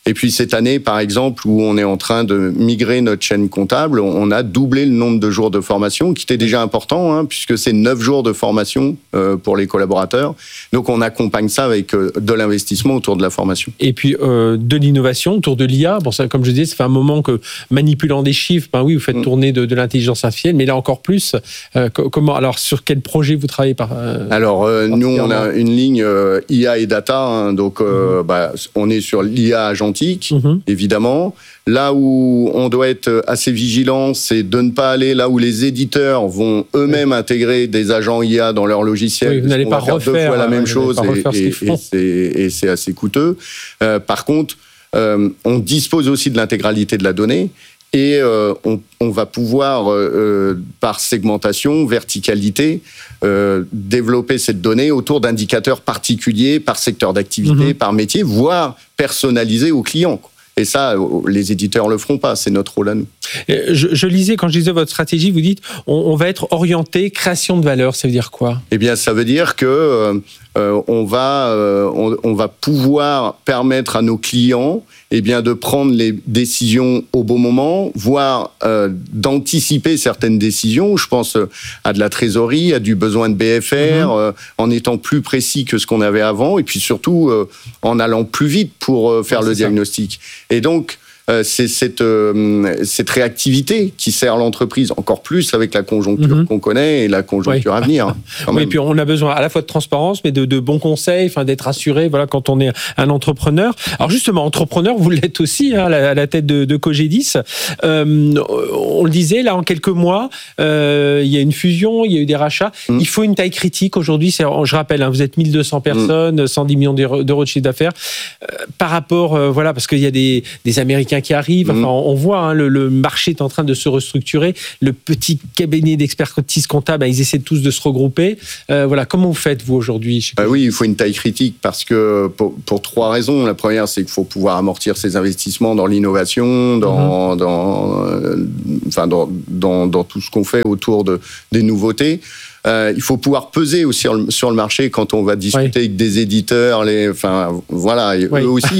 Et puis cette année, par exemple, où on est en train de migrer notre chaîne comptable, on a doublé le nombre de jours de formation, qui était déjà important, hein, puisque c'est neuf jours de formation euh, pour les collaborateurs. Donc on accompagne ça avec euh, de l'investissement autour de la formation. Et puis euh, de l'innovation autour de l'I A. Bon, ça, comme je disais, ça fait un moment que manipulant des chiffres, ben oui, vous faites mmh. tourner de, de l'intelligence artificielle, mais là encore plus. Euh, comment Alors sur quel projet vous travaillez par euh, Alors euh, nous, on a une ligne euh, I A et data, hein, donc euh, mmh. bah, on est sur l'I A agentique, mmh. évidemment. Là où on doit être assez vigilant, c'est de ne pas aller là où les éditeurs vont eux-mêmes oui. intégrer des agents I A dans leur logiciel. Oui, vous n'allez pas refaire deux fois la même euh, chose et, et, et, c'est, et c'est assez coûteux. Euh, par contre, euh, on dispose aussi de l'intégralité de la donnée. Et euh, on, on va pouvoir, euh, par segmentation, verticalité, euh, développer cette donnée autour d'indicateurs particuliers, par secteur d'activité, mmh. par métier, voire personnalisés aux clients. Et ça, les éditeurs le feront pas, c'est notre rôle à nous. Je, je lisais, quand je lisais votre stratégie, vous dites on, on va être orienté création de valeur, ça veut dire quoi ? Eh bien, ça veut dire que euh, on, va, euh, on, on va pouvoir permettre à nos clients eh bien, de prendre les décisions au bon moment, voire euh, d'anticiper certaines décisions. Je pense à de la trésorerie, à du besoin de B F R, mmh. euh, en étant plus précis que ce qu'on avait avant, et puis surtout euh, en allant plus vite pour euh, faire ouais, le diagnostic. Ça. Et donc, Euh, c'est cette, euh, cette réactivité qui sert l'entreprise encore plus avec la conjoncture mm-hmm. qu'on connaît et la conjoncture oui. à venir. Oui, et puis on a besoin à la fois de transparence, mais de, de bons conseils, enfin d'être assuré. Voilà, quand on est un entrepreneur. Alors justement, entrepreneur, vous l'êtes aussi hein, à, la, à la tête de, de Cogedis. Euh, on le disait là en quelques mois, euh, il y a une fusion, il y a eu des rachats. Mm. Il faut une taille critique aujourd'hui. C'est, je rappelle, hein, vous êtes mille deux cents personnes, mm. cent dix millions d'euros de chiffre d'affaires. Euh, par rapport, euh, voilà, parce qu'il y a des, des Américains qui arrivent. Enfin, on voit, hein, le, le marché est en train de se restructurer. Le petit cabinet d'expertise comptable, ils essaient tous de se regrouper. Euh, voilà, comment vous faites, vous, aujourd'hui ? Bah oui, il faut une taille critique parce que, pour, pour trois raisons. La première, c'est qu'il faut pouvoir amortir ses investissements dans l'innovation, dans, mm-hmm. dans, euh, enfin, dans, dans, dans tout ce qu'on fait autour de, des nouveautés. Euh, il faut pouvoir peser aussi sur le, sur le marché quand on va discuter oui. avec des éditeurs. Les, enfin, voilà, oui. eux aussi.